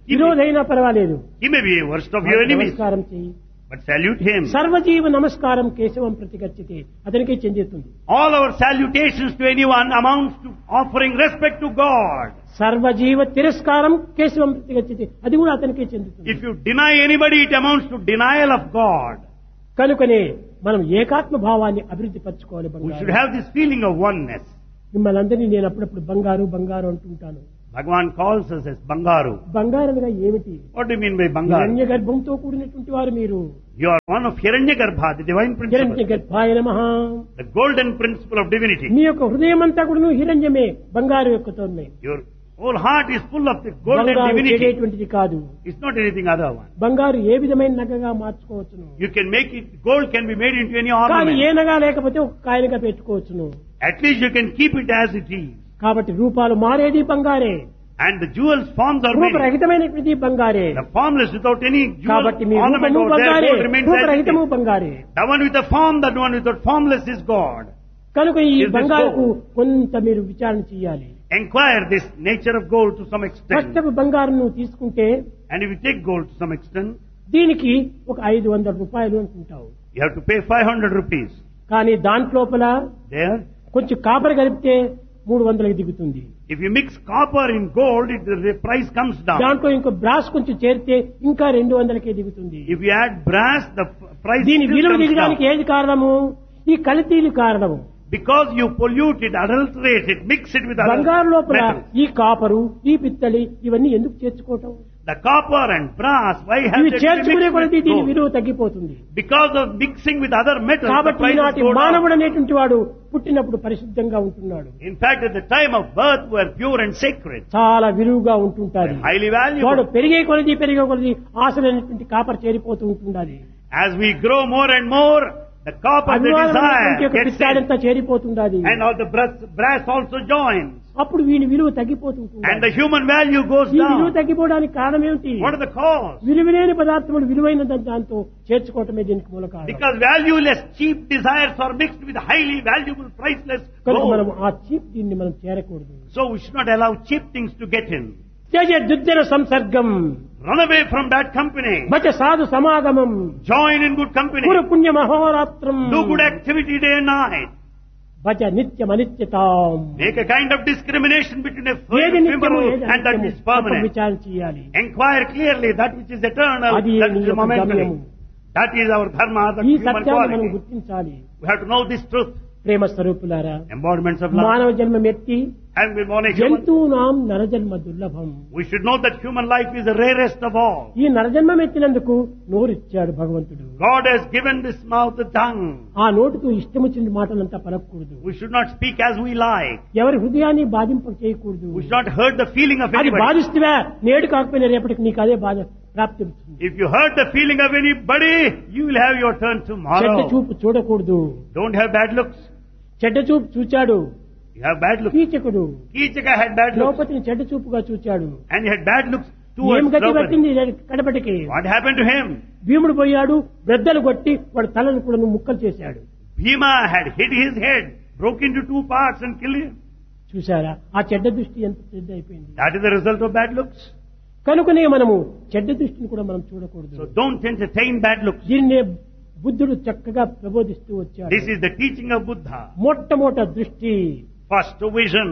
Speaker 1: విరోధైనా పర్వాలేదు,
Speaker 2: He may be a worst of your enemies,
Speaker 1: నమస్కారం చెయ్యి.
Speaker 2: but salute him.
Speaker 1: సర్వజీవ నమస్కారం కేశవం ప్రతిగచ్చితే అతనికే చెందుతుంది.
Speaker 2: All our salutations to anyone amounts to offering respect to God.
Speaker 1: సర్వజీవ తిరస్కారం కేశవం ప్రతిగచ్చితే అది కూడా అతనికే చెందుతుంది.
Speaker 2: If you deny anybody, it amounts to denial of God.
Speaker 1: కనుకనే మనం ఏకాత్మ భావాన్ని అభివృద్ధి పరచుకోవాలి.
Speaker 2: We should
Speaker 1: బంగారు
Speaker 2: have this feeling of oneness.
Speaker 1: మిమ్మల్ని అందరినీ నేను అప్పుడప్పుడు బంగారు బంగారు అంటుంటాను.
Speaker 2: Bhagavan calls us as Bangaru.
Speaker 1: బంగారముగా ఏమిటి?
Speaker 2: What do you mean by Bangaru?
Speaker 1: హిరణ్య గర్భంతో కూడినటువంటి వారు మీరు.
Speaker 2: You are one of Hiranyagarbha, the divine
Speaker 1: హిరణ్య
Speaker 2: principle,
Speaker 1: గర్భాయ నమః.
Speaker 2: the golden principle of divinity.
Speaker 1: మీ యొక్క హృదయం అంతా కూడా హిరణ్యమే, బంగారు యొక్కతోనే.
Speaker 2: Your whole heart is full of the golden
Speaker 1: బంగారు
Speaker 2: divinity.
Speaker 1: చెడేటువంటిది కాదు.
Speaker 2: It's not anything other one.
Speaker 1: బంగారు ఏ విధమైన నగగా మార్చుకోవచ్చును.
Speaker 2: You can make it, gold can be made into any
Speaker 1: కానీ ఏ
Speaker 2: ornament.
Speaker 1: నగా లేకపోతే ఒక కాయనగా పెట్టుకోవచ్చును.
Speaker 2: At least you can keep it as it is.
Speaker 1: కాబట్టి రూపాలు మారేది బంగారే,
Speaker 2: And the jewels forms are made.
Speaker 1: రూపరహితమైనటువంటి బంగారే.
Speaker 2: The formless without any jewel
Speaker 1: కాబట్టి మీ
Speaker 2: ornament
Speaker 1: రూపము
Speaker 2: over there,
Speaker 1: బంగారే,
Speaker 2: gold remains as it
Speaker 1: రూపరహితము
Speaker 2: is.
Speaker 1: బంగారే.
Speaker 2: The one with the form, that one without formless is God.
Speaker 1: కనుక ఈ
Speaker 2: Is this
Speaker 1: బంగారుకు
Speaker 2: so?
Speaker 1: కొంత మీరు విచారణ చేయాలి.
Speaker 2: Enquire this nature of gold to some extent.
Speaker 1: కష్టపు బంగారం నువ్వు తీసుకుంటే
Speaker 2: And if you take gold to some extent,
Speaker 1: దీనికి ఒక ఐదు వందల రూపాయలు అనుకుంటావు.
Speaker 2: you have to pay five hundred rupees.
Speaker 1: కానీ దాంట్లోపల
Speaker 2: There,
Speaker 1: కొంచెం కాపర్ కలిపితే మూడు వందలకి దిగుతుంది.
Speaker 2: if you mix copper in gold, it, the price comes down.
Speaker 1: దాంట్లో ఇంకో బ్రాస్ కొంచెం చేరితే ఇంకా రెండు వందలకే దిగుతుంది.
Speaker 2: If you add brass, the f- price
Speaker 1: దీని
Speaker 2: still
Speaker 1: విలువ
Speaker 2: comes
Speaker 1: దిగడానికి
Speaker 2: down.
Speaker 1: ఏది కారణము? ఈ కల్తీలు కారణము.
Speaker 2: Because you pollute it, adulterate it, mix it with other
Speaker 1: బంగారు లోపల
Speaker 2: metals.
Speaker 1: ఈ కాపరు, ఈ పిత్తలి ఇవన్నీ ఎందుకు చేర్చుకోవటం?
Speaker 2: The copper and brass, why have
Speaker 1: ఇవి
Speaker 2: they
Speaker 1: చేర్చుకునే
Speaker 2: mixed
Speaker 1: కొలది
Speaker 2: with
Speaker 1: దీని
Speaker 2: gold?
Speaker 1: విలువ తగ్గిపోతుంది.
Speaker 2: Because of mixing with other metals, the
Speaker 1: కాబట్టి
Speaker 2: prices
Speaker 1: ఈనాటి
Speaker 2: go down.
Speaker 1: మానవుడు అనేటువంటి వాడు పుట్టినప్పుడు పరిశుద్ధంగా ఉంటున్నాడు.
Speaker 2: In fact, at the time of birth, were pure and sacred,
Speaker 1: చాలా విలువగా ఉంటుంటారు.
Speaker 2: highly
Speaker 1: వాడు
Speaker 2: valuable.
Speaker 1: పెరిగే కొలది పెరిగే కొలది ఆశలైనటువంటి కాపర్ చేరిపోతూ ఉంటుండాలి.
Speaker 2: As we grow more and more, the copper, the
Speaker 1: అభిమానమైనటువంటి
Speaker 2: desire,
Speaker 1: యొక్క
Speaker 2: gets in,
Speaker 1: పిత్తాడంతా చేరిపోతుండాలి.
Speaker 2: and all the brass, brass also joins,
Speaker 1: అప్పుడు వీని విలువ
Speaker 2: and the
Speaker 1: తగ్గిపోతుంటుంది.
Speaker 2: human value goes
Speaker 1: ఈ విలువ
Speaker 2: down.
Speaker 1: తగ్గిపోవడానికి కారణం ఏమిటి?
Speaker 2: What are the cause?
Speaker 1: విలువలేని పదార్థములు విలువైన దాంతో చేర్చుకోవటమే దీనికి మూల కారణం.
Speaker 2: Because valueless, cheap desires are mixed with highly valuable, priceless
Speaker 1: కనుక మనం
Speaker 2: gold.
Speaker 1: ఆ చీప్ దీన్ని మనం చేరకూడదు.
Speaker 2: So we should not allow cheap things to get in.
Speaker 1: త్యజ దుర్జన సంసర్గం
Speaker 2: Run away from bad company.
Speaker 1: భజ సాధు సమాగమం
Speaker 2: Join in good company.
Speaker 1: కురు పుణ్య మహోరాత్రం
Speaker 2: Do good activity day and night.
Speaker 1: భజ నిత్యం అనిత్యతాం.
Speaker 2: Make a kind of discrimination between a
Speaker 1: ఏది నిత్యము
Speaker 2: ephemeral
Speaker 1: ఏది
Speaker 2: and that
Speaker 1: అనిత్యము
Speaker 2: is
Speaker 1: అప్పుడు
Speaker 2: permanent.
Speaker 1: విచారణ చేయాలి.
Speaker 2: Enquire clearly that which is eternal,
Speaker 1: అది
Speaker 2: that
Speaker 1: నీ
Speaker 2: is
Speaker 1: యొక్క
Speaker 2: momentary.
Speaker 1: గమ్యము.
Speaker 2: That is our dharma, the
Speaker 1: ఈ
Speaker 2: human
Speaker 1: సత్యాన్ని మనం
Speaker 2: quality.
Speaker 1: గుర్తించాలి.
Speaker 2: We have to know this truth.
Speaker 1: ప్రేమ స్వరూపులారా,
Speaker 2: Embodiments of love.
Speaker 1: మానవ జన్మం ఎత్తి
Speaker 2: And we want a human.
Speaker 1: జంతువునాం నరజన్మ దుర్లభం.
Speaker 2: We should know that human life is the rarest of all.
Speaker 1: ఈ నరజన్మం ఎత్తినందుకు నోరిచ్చాడు భగవంతుడు.
Speaker 2: God has given this mouth a tongue.
Speaker 1: ఆ నోటితో ఇష్టం వచ్చిన మాటలంతా పలకూడదు.
Speaker 2: We should not speak as we like.
Speaker 1: ఎవరి హృదయాన్ని బాధింప చేయకూడదు.
Speaker 2: We should not hurt the feeling of
Speaker 1: అది
Speaker 2: anybody.
Speaker 1: బాధిస్తువా నేడు కాకపోయినా రేపటికి నీకు అదే బాధ ప్రాప్తి అవుతుంది.
Speaker 2: If you hurt the feeling of anybody, you will have your turn
Speaker 1: చెడ్డ
Speaker 2: tomorrow.
Speaker 1: చూపు చూడకూడదు.
Speaker 2: Don't have bad looks.
Speaker 1: చెడ్డ చూపు చూచాడు
Speaker 2: You have bad looks.
Speaker 1: కీచకుడు.
Speaker 2: Kీచaka had bad looks.
Speaker 1: ద్రౌపదిని చెడ్డ చూపుగా చూచాడు.
Speaker 2: And he had bad looks
Speaker 1: ఏం
Speaker 2: towards
Speaker 1: గతి
Speaker 2: Draupadi.
Speaker 1: పట్టింది కడపటికి?
Speaker 2: What happened to him?
Speaker 1: భీముడు పోయాడు, బ్రద్దలు కొట్టి వాడు తలను కూడా ముక్కలు చేశాడు.
Speaker 2: Bhima had hit his head, broke into two parts and killed him.
Speaker 1: చూసారా ఆ చెడ్డ దృష్టి ఎంత పెద్ద అయిపోయింది.
Speaker 2: That is the result of bad looks.
Speaker 1: కనుకనే మనము చెడ్డ దృష్టిని కూడా మనం చూడకూడదు.
Speaker 2: So don't entertain bad looks.
Speaker 1: దీన్నే బుద్ధుడు చక్కగా ప్రబోధిస్తూ వచ్చాడు.
Speaker 2: This is the teaching of Buddha.
Speaker 1: మొట్టమొదట దృష్టి,
Speaker 2: First vision.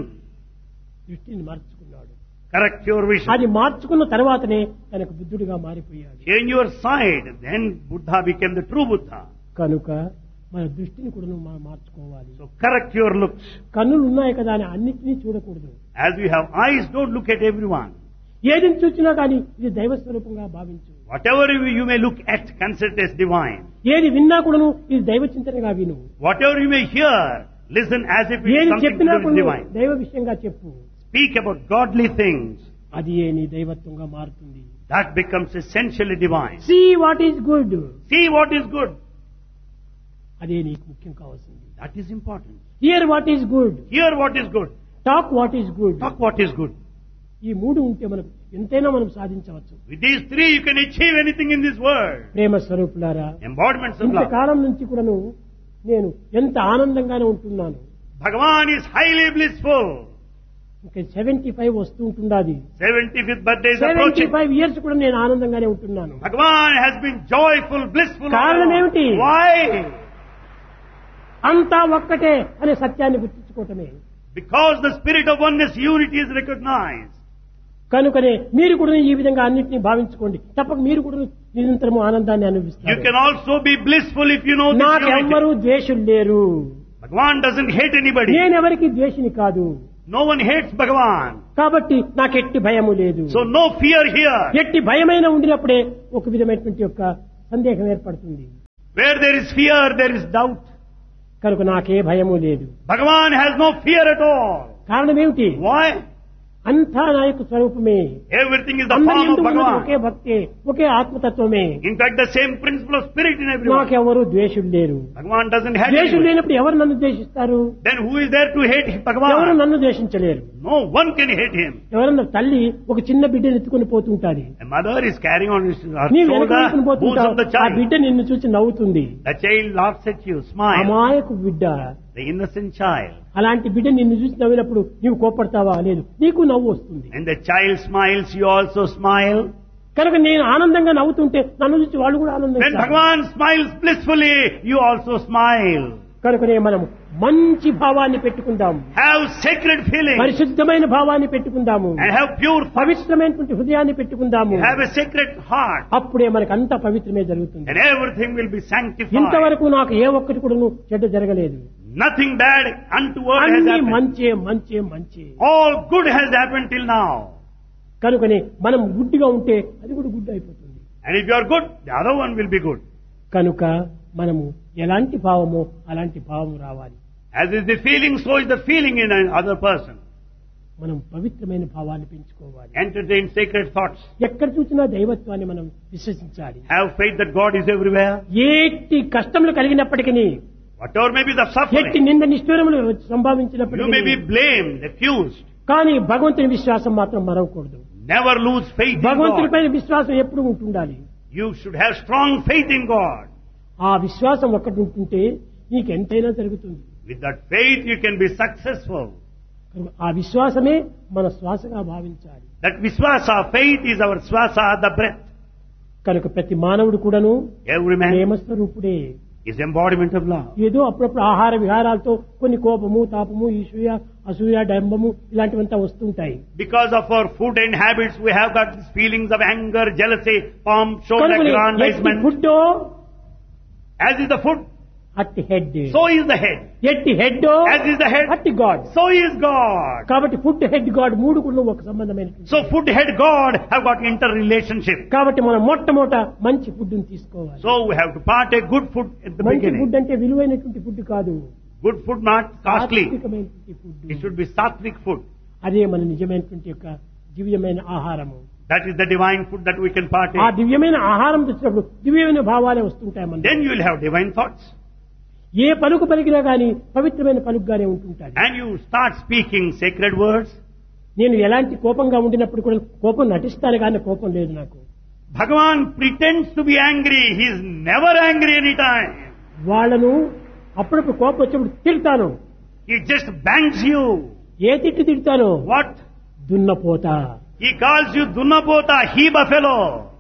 Speaker 1: దృష్టిని మార్చుకున్నాడు.
Speaker 2: Correct your vision.
Speaker 1: అది మార్చుకున్న తర్వాతనే తనకు బుద్ధుడిగా మారిపోయాడు.
Speaker 2: Change your side. Then Buddha became the true Buddha.
Speaker 1: కనుక మన దృష్టిని కూడా మనం మార్చుకోవాలి.
Speaker 2: So correct your looks.
Speaker 1: కన్నులు ఉన్నాయి కదా అని అన్నిటినీ చూడకూడదు.
Speaker 2: As we have eyes, don't look at everyone.
Speaker 1: ఏదిని చూసినా కానీ ఇది దైవ స్వరూపంగా భావించు.
Speaker 2: Whatever you you may look at, consider it as divine.
Speaker 1: ఏది విన్నా కూడాను ఇది దైవ చింతనగా విను.
Speaker 2: Whatever you may hear, listen as if it is
Speaker 1: ఏది
Speaker 2: something to
Speaker 1: చెప్పినా
Speaker 2: do with
Speaker 1: కూడా
Speaker 2: divine.
Speaker 1: దైవ విషయంగా చెప్పు.
Speaker 2: Speak about godly things.
Speaker 1: అది ఏ నీ దైవత్వంగా మారుతుంది.
Speaker 2: That becomes essentially divine.
Speaker 1: See what is good,
Speaker 2: See what is good.
Speaker 1: అదే నీకు ముఖ్యం కావాల్సింది.
Speaker 2: That is important.
Speaker 1: Here what is good,
Speaker 2: Hear what is good.
Speaker 1: Talk what is good.
Speaker 2: Talk what is good.
Speaker 1: ఈ మూడు ఉంటే మనకు ఎంతైనా మనం సాధించవచ్చు.
Speaker 2: With these three, you can achieve anything in this world.
Speaker 1: ప్రేమ స్వరూపులారా,
Speaker 2: Embodiments of love.
Speaker 1: ఇంతకాలం నుంచి కూడాను నేను ఎంత ఆనందంగానే ఉంటున్నాను.
Speaker 2: Bhagavan is highly blissful.
Speaker 1: ఇంకా సెవెంటీ ఫైవ్ వస్తూ ఉంటుండాది.
Speaker 2: seventy-fifth birthday is
Speaker 1: seventy
Speaker 2: approaching.
Speaker 1: Five years కూడా నేను ఆనందంగానే ఉంటున్నాను.
Speaker 2: Bhagavan has been joyful, blissful.
Speaker 1: కారణం ఏమిటి?
Speaker 2: Why?
Speaker 1: అంతా ఒక్కటే అనే సత్యాన్ని గుర్తించుకోవటమే.
Speaker 2: Because the spirit of oneness, unity is recognized.
Speaker 1: కనుకనే మీరు కూడా ఈ విధంగా అన్నింటినీ భావించుకోండి. తప్పక మీరు కూడా నిరంతరము ఆనందాన్ని
Speaker 2: You
Speaker 1: అనుభవిస్తారు.
Speaker 2: can also be blissful if you know this
Speaker 1: నాకు
Speaker 2: unity.
Speaker 1: ఎవ్వరూ ద్వేషులు లేరు.
Speaker 2: Bhagavan doesn't hate anybody.
Speaker 1: నేనెవరికి ద్వేషిని కాదు.
Speaker 2: No one hates Bhagavan.
Speaker 1: కాబట్టి నాకు ఎట్టి భయము లేదు.
Speaker 2: So no fear here.
Speaker 1: ఎట్టి భయమైన ఉండినప్పుడే ఒక విధమైనటువంటి యొక్క సందేహం ఏర్పడుతుంది.
Speaker 2: Where there is fear, there is doubt.
Speaker 1: కనుక నాకే భయము లేదు.
Speaker 2: Bhagavan has no fear at all.
Speaker 1: కారణం ఏమిటి?
Speaker 2: Why?
Speaker 1: అంతా నా యొక్క స్వరూపమే.
Speaker 2: Everything is the
Speaker 1: అందరి
Speaker 2: form of
Speaker 1: యందు ఉన్నది
Speaker 2: Bhagavan.
Speaker 1: ఒకే భక్తే, ఒకే ఆత్మతత్వమే.
Speaker 2: In fact, the same principle of spirit in everyone.
Speaker 1: నాకెవరు ద్వేషులు లేరు.
Speaker 2: Bhagavan doesn't hate
Speaker 1: ద్వేషులు
Speaker 2: anybody.
Speaker 1: లేనప్పుడు ఎవరు నన్ను ద్వేషిస్తారు?
Speaker 2: Then who is there to hate
Speaker 1: ఎవరు
Speaker 2: Bhagavan?
Speaker 1: నన్ను ద్వేషించలేరు.
Speaker 2: No one can hate him.
Speaker 1: ఎవరన్నా తల్లి ఒక చిన్న బిడ్డను ఎత్తుకుని పోతుంటాది.
Speaker 2: A mother is carrying on his her
Speaker 1: నీ వెనక
Speaker 2: shoulder
Speaker 1: ఎత్తుకుని
Speaker 2: who's
Speaker 1: పోతుంటావు.
Speaker 2: of the
Speaker 1: ఆ
Speaker 2: child.
Speaker 1: బిడ్డ నిన్ను చూసి నవ్వుతుంది.
Speaker 2: The child laughs at you, smiles.
Speaker 1: అమాయకు బిడ్డ.
Speaker 2: The innocent child.
Speaker 1: అలాంటి బిడ్డ నిన్ను చూసి నవ్వినప్పుడు నీవు కోపడతావా? లేదు, నీకు నవ్వు వస్తుంది.
Speaker 2: And the child smiles, you also smile.
Speaker 1: కనుక నేను ఆనందంగా నవ్వుతుంటే నన్ను చూసి వాళ్ళు కూడా
Speaker 2: When
Speaker 1: ఆనందంగా.
Speaker 2: Bhagavan smiles blissfully, you also smile.
Speaker 1: కనుకనే మనం మంచి భావాన్ని పెట్టుకుందాము.
Speaker 2: Have sacred feelings.
Speaker 1: పరిశుద్ధమైన భావాన్ని పెట్టుకుందాము.
Speaker 2: And have pure thoughts.
Speaker 1: పవిత్రమైనటువంటి హృదయాన్ని పెట్టుకుందాము.
Speaker 2: Have a sacred heart.
Speaker 1: అప్పుడే మనకు అంత పవిత్రమే జరుగుతుంది.
Speaker 2: And everything will be sanctified.
Speaker 1: ఇంతవరకు నాకు ఏ ఒక్కటి కూడా చెడ్డ జరగలేదు.
Speaker 2: Nothing bad untoward has
Speaker 1: అన్ని
Speaker 2: happened.
Speaker 1: మంచే మంచే మంచి.
Speaker 2: All good has happened till now.
Speaker 1: కనుకనే మనం గుడ్డిగా ఉంటే అది కూడా గుడ్ అయిపోతుంది.
Speaker 2: And if you are good, the other one will be good.
Speaker 1: కనుక మనము ఎలాంటి భావమో అలాంటి భావం రావాలి.
Speaker 2: As is the feeling, so is the feeling in another person.
Speaker 1: మనం పవిత్రమైన భావాన్ని పెంచుకోవాలి.
Speaker 2: Entertain sacred thoughts.
Speaker 1: ఎక్కడ చూసినా దైవత్వాన్ని మనం విశ్వసించాలి.
Speaker 2: Have faith that God is everywhere.
Speaker 1: ఏటి కష్టములు కలిగినప్పటికీ,
Speaker 2: Whatever may be the
Speaker 1: ఎట్టి
Speaker 2: suffering,
Speaker 1: నింద నిష్ఠూరములు
Speaker 2: you may be
Speaker 1: సంభావించినప్పటికీ,
Speaker 2: blamed, accused.
Speaker 1: కానీ భగవంతుని విశ్వాసం మాత్రం మరవకూడదు.
Speaker 2: Never lose faith in God.
Speaker 1: భగవంతునిపైన విశ్వాసం ఎప్పుడు ఉంటుండాలి.
Speaker 2: You should have strong faith in God.
Speaker 1: ఆ విశ్వాసం ఒక్కటి ఉంటుంటే నీకు ఎంతైనా జరుగుతుంది.
Speaker 2: With that faith, you can be successful.
Speaker 1: కనుక ఆ విశ్వాసమే మన శ్వాసగా భావించాలి.
Speaker 2: That viswasa, faith is our swasa, the breath.
Speaker 1: కనుక ప్రతి మానవుడు కూడాను
Speaker 2: Every man
Speaker 1: ప్రేమస్వరూపుడే.
Speaker 2: is embodiment of love.
Speaker 1: ఏదో అప్పుడప్పుడు ఆహార విహారాలతో కొన్ని కోపము, తాపము, ఈసూయ, అసూయ, డంబము ఇలాంటివంతా వస్తుంటాయి.
Speaker 2: Because of our food and habits, we have got these feelings of anger, jealousy, pomp, show, aggrandizement.
Speaker 1: Food
Speaker 2: As is the food,
Speaker 1: అట్టి head.
Speaker 2: so is the head.
Speaker 1: ఎట్టి head
Speaker 2: As is the head,
Speaker 1: అట్టి God.
Speaker 2: so is God.
Speaker 1: కాబట్టి food head God మూడు కూడా ఒక సంబంధమైన.
Speaker 2: So food, head, God have got interrelationship.
Speaker 1: కాబట్టి మనం మొట్టమొదట మంచి ఫుడ్ తీసుకోవాలి.
Speaker 2: So we have to partake good food at the
Speaker 1: మంచి
Speaker 2: beginning.
Speaker 1: ఫుడ్ అంటే విలువైనటువంటి ఫుడ్ కాదు.
Speaker 2: Good food, not costly.
Speaker 1: సాత్వికమైనటువంటి food.
Speaker 2: It should be sattvic food.
Speaker 1: అదే మన నిజమైనటువంటి యొక్క దివ్యమైన ఆహారము.
Speaker 2: That is the divine food that we can partake.
Speaker 1: ఆ దివ్యమైన ఆహారం తెచ్చినప్పుడు దివ్యమైన భావాలే వస్తుంటాయి మన.
Speaker 2: Then you will have divine thoughts.
Speaker 1: ఏ పలుకు పలికినా గానీ పవిత్రమైన పలుకుగానే ఉంటుంటాయి.
Speaker 2: And you start speaking sacred words.
Speaker 1: నేను ఎలాంటి కోపంగా ఉండినప్పుడు కూడా కోపం నటిస్తాను కానీ కోపం లేదు నాకు.
Speaker 2: Bhagavan pretends to be angry. He is never angry any time.
Speaker 1: వాళ్ళను అప్పుడప్పుడు కోపం వచ్చినప్పుడు తిడతాను.
Speaker 2: He just bangs you.
Speaker 1: ఏ తిట్టు తిడతాను?
Speaker 2: What?
Speaker 1: దున్నపోతా.
Speaker 2: He calls you Dunnapota, he buffalo.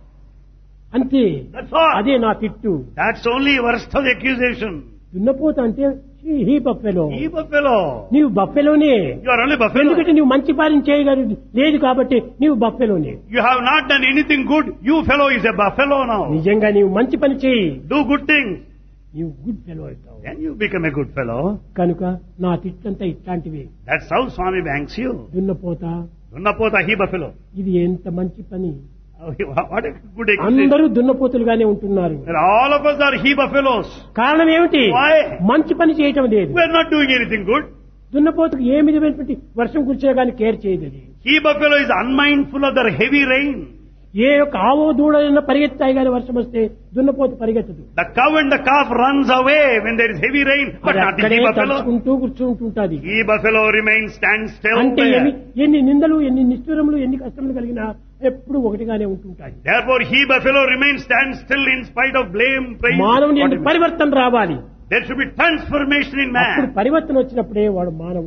Speaker 1: అంతే.
Speaker 2: That's all.
Speaker 1: అదే నా తిట్టు.
Speaker 2: That's only worst of the accusation.
Speaker 1: దున్నపోతా అంటే హీ బఫెలో.
Speaker 2: He buffalo.
Speaker 1: నీవు బఫెలోనే.
Speaker 2: You are only buffalo.
Speaker 1: ఎందుకంటే నువ్వు మంచి పాలన చేయగలదు లేదు కాబట్టి నీవు బఫెలోనే.
Speaker 2: You have not done anything good. You fellow is a buffalo now.
Speaker 1: నిజంగా నీవు మంచి పని చేయి.
Speaker 2: Do good things.
Speaker 1: నీవు గుడ్ ఫెలో అవుతావు.
Speaker 2: Then you become a good fellow.
Speaker 1: కనుక నా తిట్టంతా ఇట్లాంటివి.
Speaker 2: That's how Swami bangs you.
Speaker 1: దున్నపోతా.
Speaker 2: Dunnapota, he buffalo.
Speaker 1: ఇది ఎంత మంచి పని.
Speaker 2: What a good accusation.
Speaker 1: అందరూ దున్నపోతులుగానే ఉంటున్నారు.
Speaker 2: All of us are he buffaloes.
Speaker 1: కారణం ఏమిటి?
Speaker 2: Why?
Speaker 1: మంచి పని చేయటం లేదు.
Speaker 2: We are not doing anything good.
Speaker 1: దున్నపోతుకు ఏ విధమైనటువంటి వర్షం కురిచినా కానీ కేర్ చేయదు అది.
Speaker 2: He buffalo is unmindful of the heavy rain.
Speaker 1: ఏ యొక్క ఆవో దూడైనా పరిగెత్తాయి కానీ వర్షం వస్తే దున్నపోతు పరిగెత్తదు.
Speaker 2: The cow and the calf runs away when there is heavy rain, but
Speaker 1: అది
Speaker 2: not the
Speaker 1: అక్కడే
Speaker 2: he buffalo.
Speaker 1: తడుచుకుంటూ కూర్చుంటుంటది.
Speaker 2: He buffalo remains stand still
Speaker 1: అంటే
Speaker 2: there.
Speaker 1: ఎన్ని ఎన్ని నిందలు, ఎన్ని నిష్ఠూరములు, ఎన్ని కష్టములు కలిగినా ఎప్పుడు ఒకటిగానే ఉంటుంటాయి.
Speaker 2: Therefore, he buffalo remains stand still in spite of blame, praise.
Speaker 1: మానవుని
Speaker 2: whatever.
Speaker 1: పరివర్తన రావాలి.
Speaker 2: There should be transformation in
Speaker 1: అప్పుడు
Speaker 2: man.
Speaker 1: పరివర్తన వచ్చినప్పుడే వాడు మానవుడు అవుతాడు.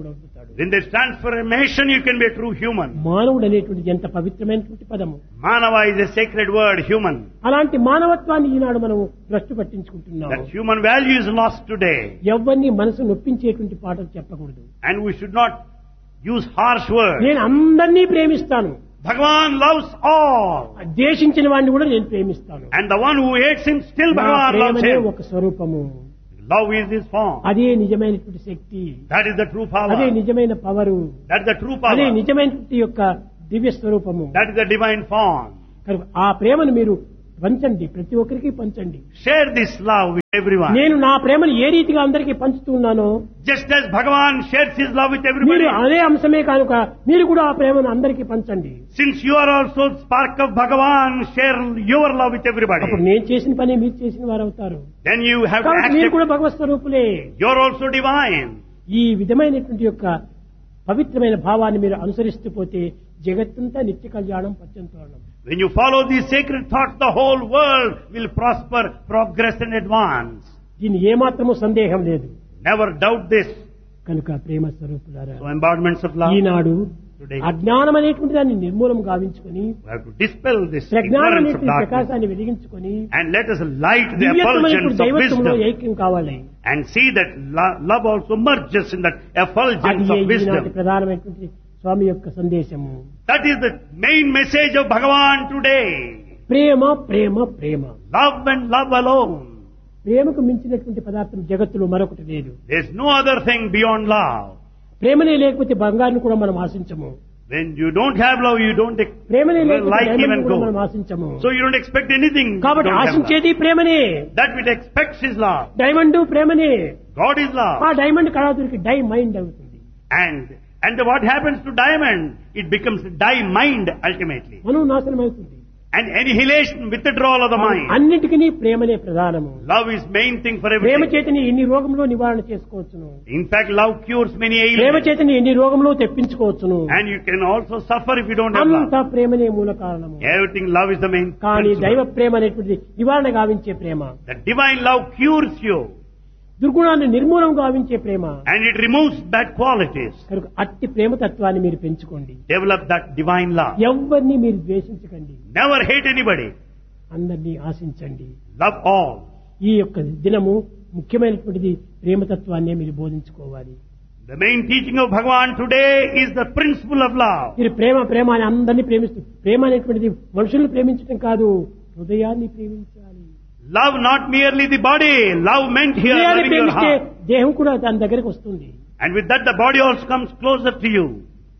Speaker 2: In this transformation you can be a true human.
Speaker 1: మానవుడు అనేటువంటిది ఎంత పవిత్రమైనటువంటి పదము.
Speaker 2: Manava is a sacred word, human.
Speaker 1: అలాంటి మానవత్వాన్ని ఈనాడు మనం భ్రష్టు పట్టించుకుంటున్నాం.
Speaker 2: That human value is lost today.
Speaker 1: ఎవరిని మనసు నొప్పించేటువంటి పాటలు చెప్పకూడదు.
Speaker 2: And we should not use harsh words.
Speaker 1: నేను అందరినీ ప్రేమిస్తాను.
Speaker 2: Bhagavan loves all.
Speaker 1: ద్వేషించిన వాడిని కూడా నేను ప్రేమిస్తాను.
Speaker 2: And the one who hates him, still
Speaker 1: నా
Speaker 2: Bhagavan loves
Speaker 1: ప్రేమనే
Speaker 2: him.
Speaker 1: ఒక స్వరూపము.
Speaker 2: Love is his form.
Speaker 1: అదే నిజమైనటువంటి శక్తి.
Speaker 2: That is the true
Speaker 1: అదే
Speaker 2: power.
Speaker 1: నిజమైన power.
Speaker 2: That is the true
Speaker 1: అదే
Speaker 2: power.
Speaker 1: నిజమైనటువంటి యొక్క దివ్య స్వరూపము.
Speaker 2: That is the divine form.
Speaker 1: కనుక ఆ ప్రేమను మీరు పంచండి, ప్రతి ఒక్కరికి పంచండి.
Speaker 2: Share this love with everyone.
Speaker 1: నేను నా ప్రేమను ఏ రీతిగా అందరికీ పంచుతున్నానో
Speaker 2: Just as Bhagavan shares his love with
Speaker 1: మీరు
Speaker 2: everybody.
Speaker 1: అదే అంశమే కనుక మీరు కూడా ఆ ప్రేమను అందరికీ పంచండి.
Speaker 2: Since you are also spark of Bhagavan, share your love with everybody.
Speaker 1: అప్పుడు నేను చేసిన పని మీరు చేసిన వారు అవుతారు.
Speaker 2: Then you have to
Speaker 1: కాబట్టి మీరు
Speaker 2: accept.
Speaker 1: కూడా భగవత్ స్వరూపులే.
Speaker 2: You are also divine.
Speaker 1: ఈ విధమైనటువంటి యొక్క పవిత్రమైన భావాన్ని మీరు అనుసరిస్తూ పోతే జగత్తంతా నిత్య కళ్యాణం పచ్చంతోరణం.
Speaker 2: When you follow these sacred thoughts, the whole world will prosper, progress and advance.
Speaker 1: దీని ఏమాత్రము సందేహం లేదు.
Speaker 2: Never doubt this.
Speaker 1: కనుక ప్రేమ స్వరూపులారా,
Speaker 2: So embodiments of love.
Speaker 1: Eenadu
Speaker 2: Today
Speaker 1: అజ్ఞానం అనేటువంటి దాన్ని నిర్మూలం గావించుకొని
Speaker 2: we have to dispel this
Speaker 1: ప్రజ్ఞానం
Speaker 2: ignorance of
Speaker 1: అనేటువంటి
Speaker 2: darkness
Speaker 1: ప్రకాశాన్ని వెలిగించుకొని
Speaker 2: and let us light the
Speaker 1: దివ్యత్వమైనటువంటి
Speaker 2: effulgence of
Speaker 1: దైవత్వంలో
Speaker 2: wisdom
Speaker 1: ఐక్యం కావాలి.
Speaker 2: and see that lo- love also merges in that
Speaker 1: అది
Speaker 2: effulgence of
Speaker 1: ఈనాటి
Speaker 2: wisdom.
Speaker 1: ప్రధానమైనటువంటి స్వామి యొక్క సందేశము.
Speaker 2: That is the main message of Bhagavan today.
Speaker 1: Prema Prema Prema.
Speaker 2: Love and love alone.
Speaker 1: ప్రేమకు మించినటువంటి పదార్థం జగత్తులో మరొకటి లేదు.
Speaker 2: There is no other thing beyond love.
Speaker 1: ప్రేమనే లేకపోతే బంగారును కూడా మనం ఆశించము.
Speaker 2: When you don't have love, you don't ex-
Speaker 1: ప్రేమనే లేకపోతే
Speaker 2: like
Speaker 1: డైమండ్
Speaker 2: even
Speaker 1: కూడా మనం
Speaker 2: go.
Speaker 1: ఆశించము.
Speaker 2: So you don't expect anything. if you
Speaker 1: కాబట్టి
Speaker 2: don't have love.
Speaker 1: ఆశించేది ప్రేమనే.
Speaker 2: That which expects is love.
Speaker 1: Diamond ప్రేమనే.
Speaker 2: God is
Speaker 1: ఆ
Speaker 2: love.
Speaker 1: డైమండ్ కళాతురికి డై మైండ్ అవుతుంది.
Speaker 2: And and what happens to diamond? It becomes die mind ultimately.
Speaker 1: మనం నాశనం అవుతుంది.
Speaker 2: And annihilation, withdrawal of the mind.
Speaker 1: అన్నిటికీ ప్రేమనే ప్రధానము.
Speaker 2: Love is main thing for
Speaker 1: Prema
Speaker 2: everything.
Speaker 1: చేతని ఎన్ని రోగంలో నివారణ చేసుకోవచ్చును.
Speaker 2: In fact, love cures many
Speaker 1: Prema
Speaker 2: ailments.
Speaker 1: చేతని ఎన్ని రోగంలో తెప్పించుకోవచ్చును.
Speaker 2: And you can also suffer if you don't have
Speaker 1: అంతా
Speaker 2: love.
Speaker 1: ప్రేమనే మూల కారణము.
Speaker 2: Everything, love is the main
Speaker 1: కానీ దైవ
Speaker 2: principle.
Speaker 1: ప్రేమ అనేటువంటిది నివారణ గావించే ప్రేమ.
Speaker 2: The divine love cures you.
Speaker 1: దుర్గుణాన్ని నిర్మూలం గావించే ప్రేమ.
Speaker 2: And it removes bad qualities.
Speaker 1: కనుక అట్టి ప్రేమ తత్వాన్ని మీరు పెంచుకోండి.
Speaker 2: Develop that divine love.
Speaker 1: ఎవరిని మీరు ద్వేషించకండి.
Speaker 2: Never hate anybody.
Speaker 1: అందరినీ ఆశించండి.
Speaker 2: Love all.
Speaker 1: ఈ యొక్క దినము ముఖ్యమైనటువంటిది ప్రేమతత్వాన్ని మీరు బోధించుకోవాలి.
Speaker 2: The main teaching of Bhagavan today is the principle of love.
Speaker 1: మీరు ప్రేమ ప్రేమ అని అందరినీ ప్రేమిస్తూ, ప్రేమ అనేటువంటిది మనుషుల్ని ప్రేమించడం కాదు, హృదయాన్ని ప్రేమించాలి.
Speaker 2: Love not merely the body. Love meant here
Speaker 1: హృదయాన్ని
Speaker 2: loving your
Speaker 1: ప్రేమిస్తే
Speaker 2: heart.
Speaker 1: దేహం కూడా దాని దగ్గరకు వస్తుంది.
Speaker 2: And with that the body also comes closer to you.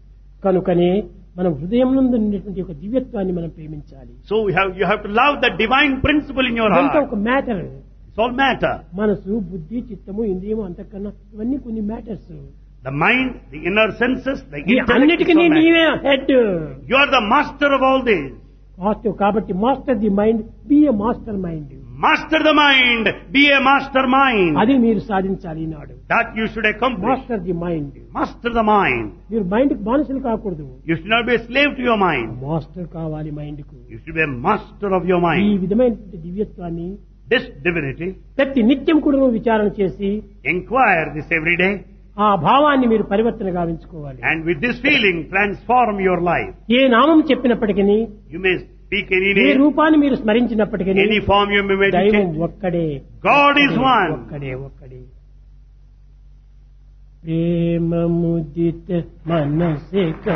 Speaker 1: కనుకనే మనం హృదయం నుండి ఉన్నటువంటి ఒక దివ్యత్వాన్ని మనం ప్రేమించాలి.
Speaker 2: So you have, you have to love the divine principle in your
Speaker 1: ఇదంతా
Speaker 2: heart.
Speaker 1: ఒక మ్యాటర్.
Speaker 2: It's all matter.
Speaker 1: మనసు, బుద్ధి, చిత్తము, ఇంద్రియము, అంతఃకరణ ఇవన్నీ కొన్ని matters.
Speaker 2: The mind, the inner senses, the
Speaker 1: ఈ
Speaker 2: intellect.
Speaker 1: అన్నిటికీ
Speaker 2: is all matter.
Speaker 1: నీవే head.
Speaker 2: You are the master of all this.
Speaker 1: Master కాబట్టి master the mind, B A master mind.
Speaker 2: Master the mind. Be a master mind.
Speaker 1: అది మీరు సాధించాలి ఈనాడు.
Speaker 2: That you should accomplish.
Speaker 1: Master the mind.
Speaker 2: Master the mind.
Speaker 1: మీరు mind కి బానిసలు కాకూడదు.
Speaker 2: You should not be a slave to your mind.
Speaker 1: Master కావాలి mind కు.
Speaker 2: You should be a master of your
Speaker 1: ఈ
Speaker 2: mind.
Speaker 1: విధమైనటువంటి దివ్యత్వాన్ని
Speaker 2: This divinity,
Speaker 1: ప్రతి నిత్యం కూడా విచారణ చేసి
Speaker 2: inquire this every day.
Speaker 1: ఆ భావాన్ని మీరు పరివర్తన గావించుకోవాలి.
Speaker 2: And with this feeling, transform your life.
Speaker 1: ఏ నామం చెప్పినప్పటికీ,
Speaker 2: You may speak any
Speaker 1: A
Speaker 2: name,
Speaker 1: రూపాన్ని మీరు స్మరించినప్పటికీ,
Speaker 2: any form you may
Speaker 1: దైవం
Speaker 2: meditate.
Speaker 1: ఒక్కడే.
Speaker 2: God is one.
Speaker 1: ఒక్కడే ఒక్కడే. ప్రేమ ముదిత మనసే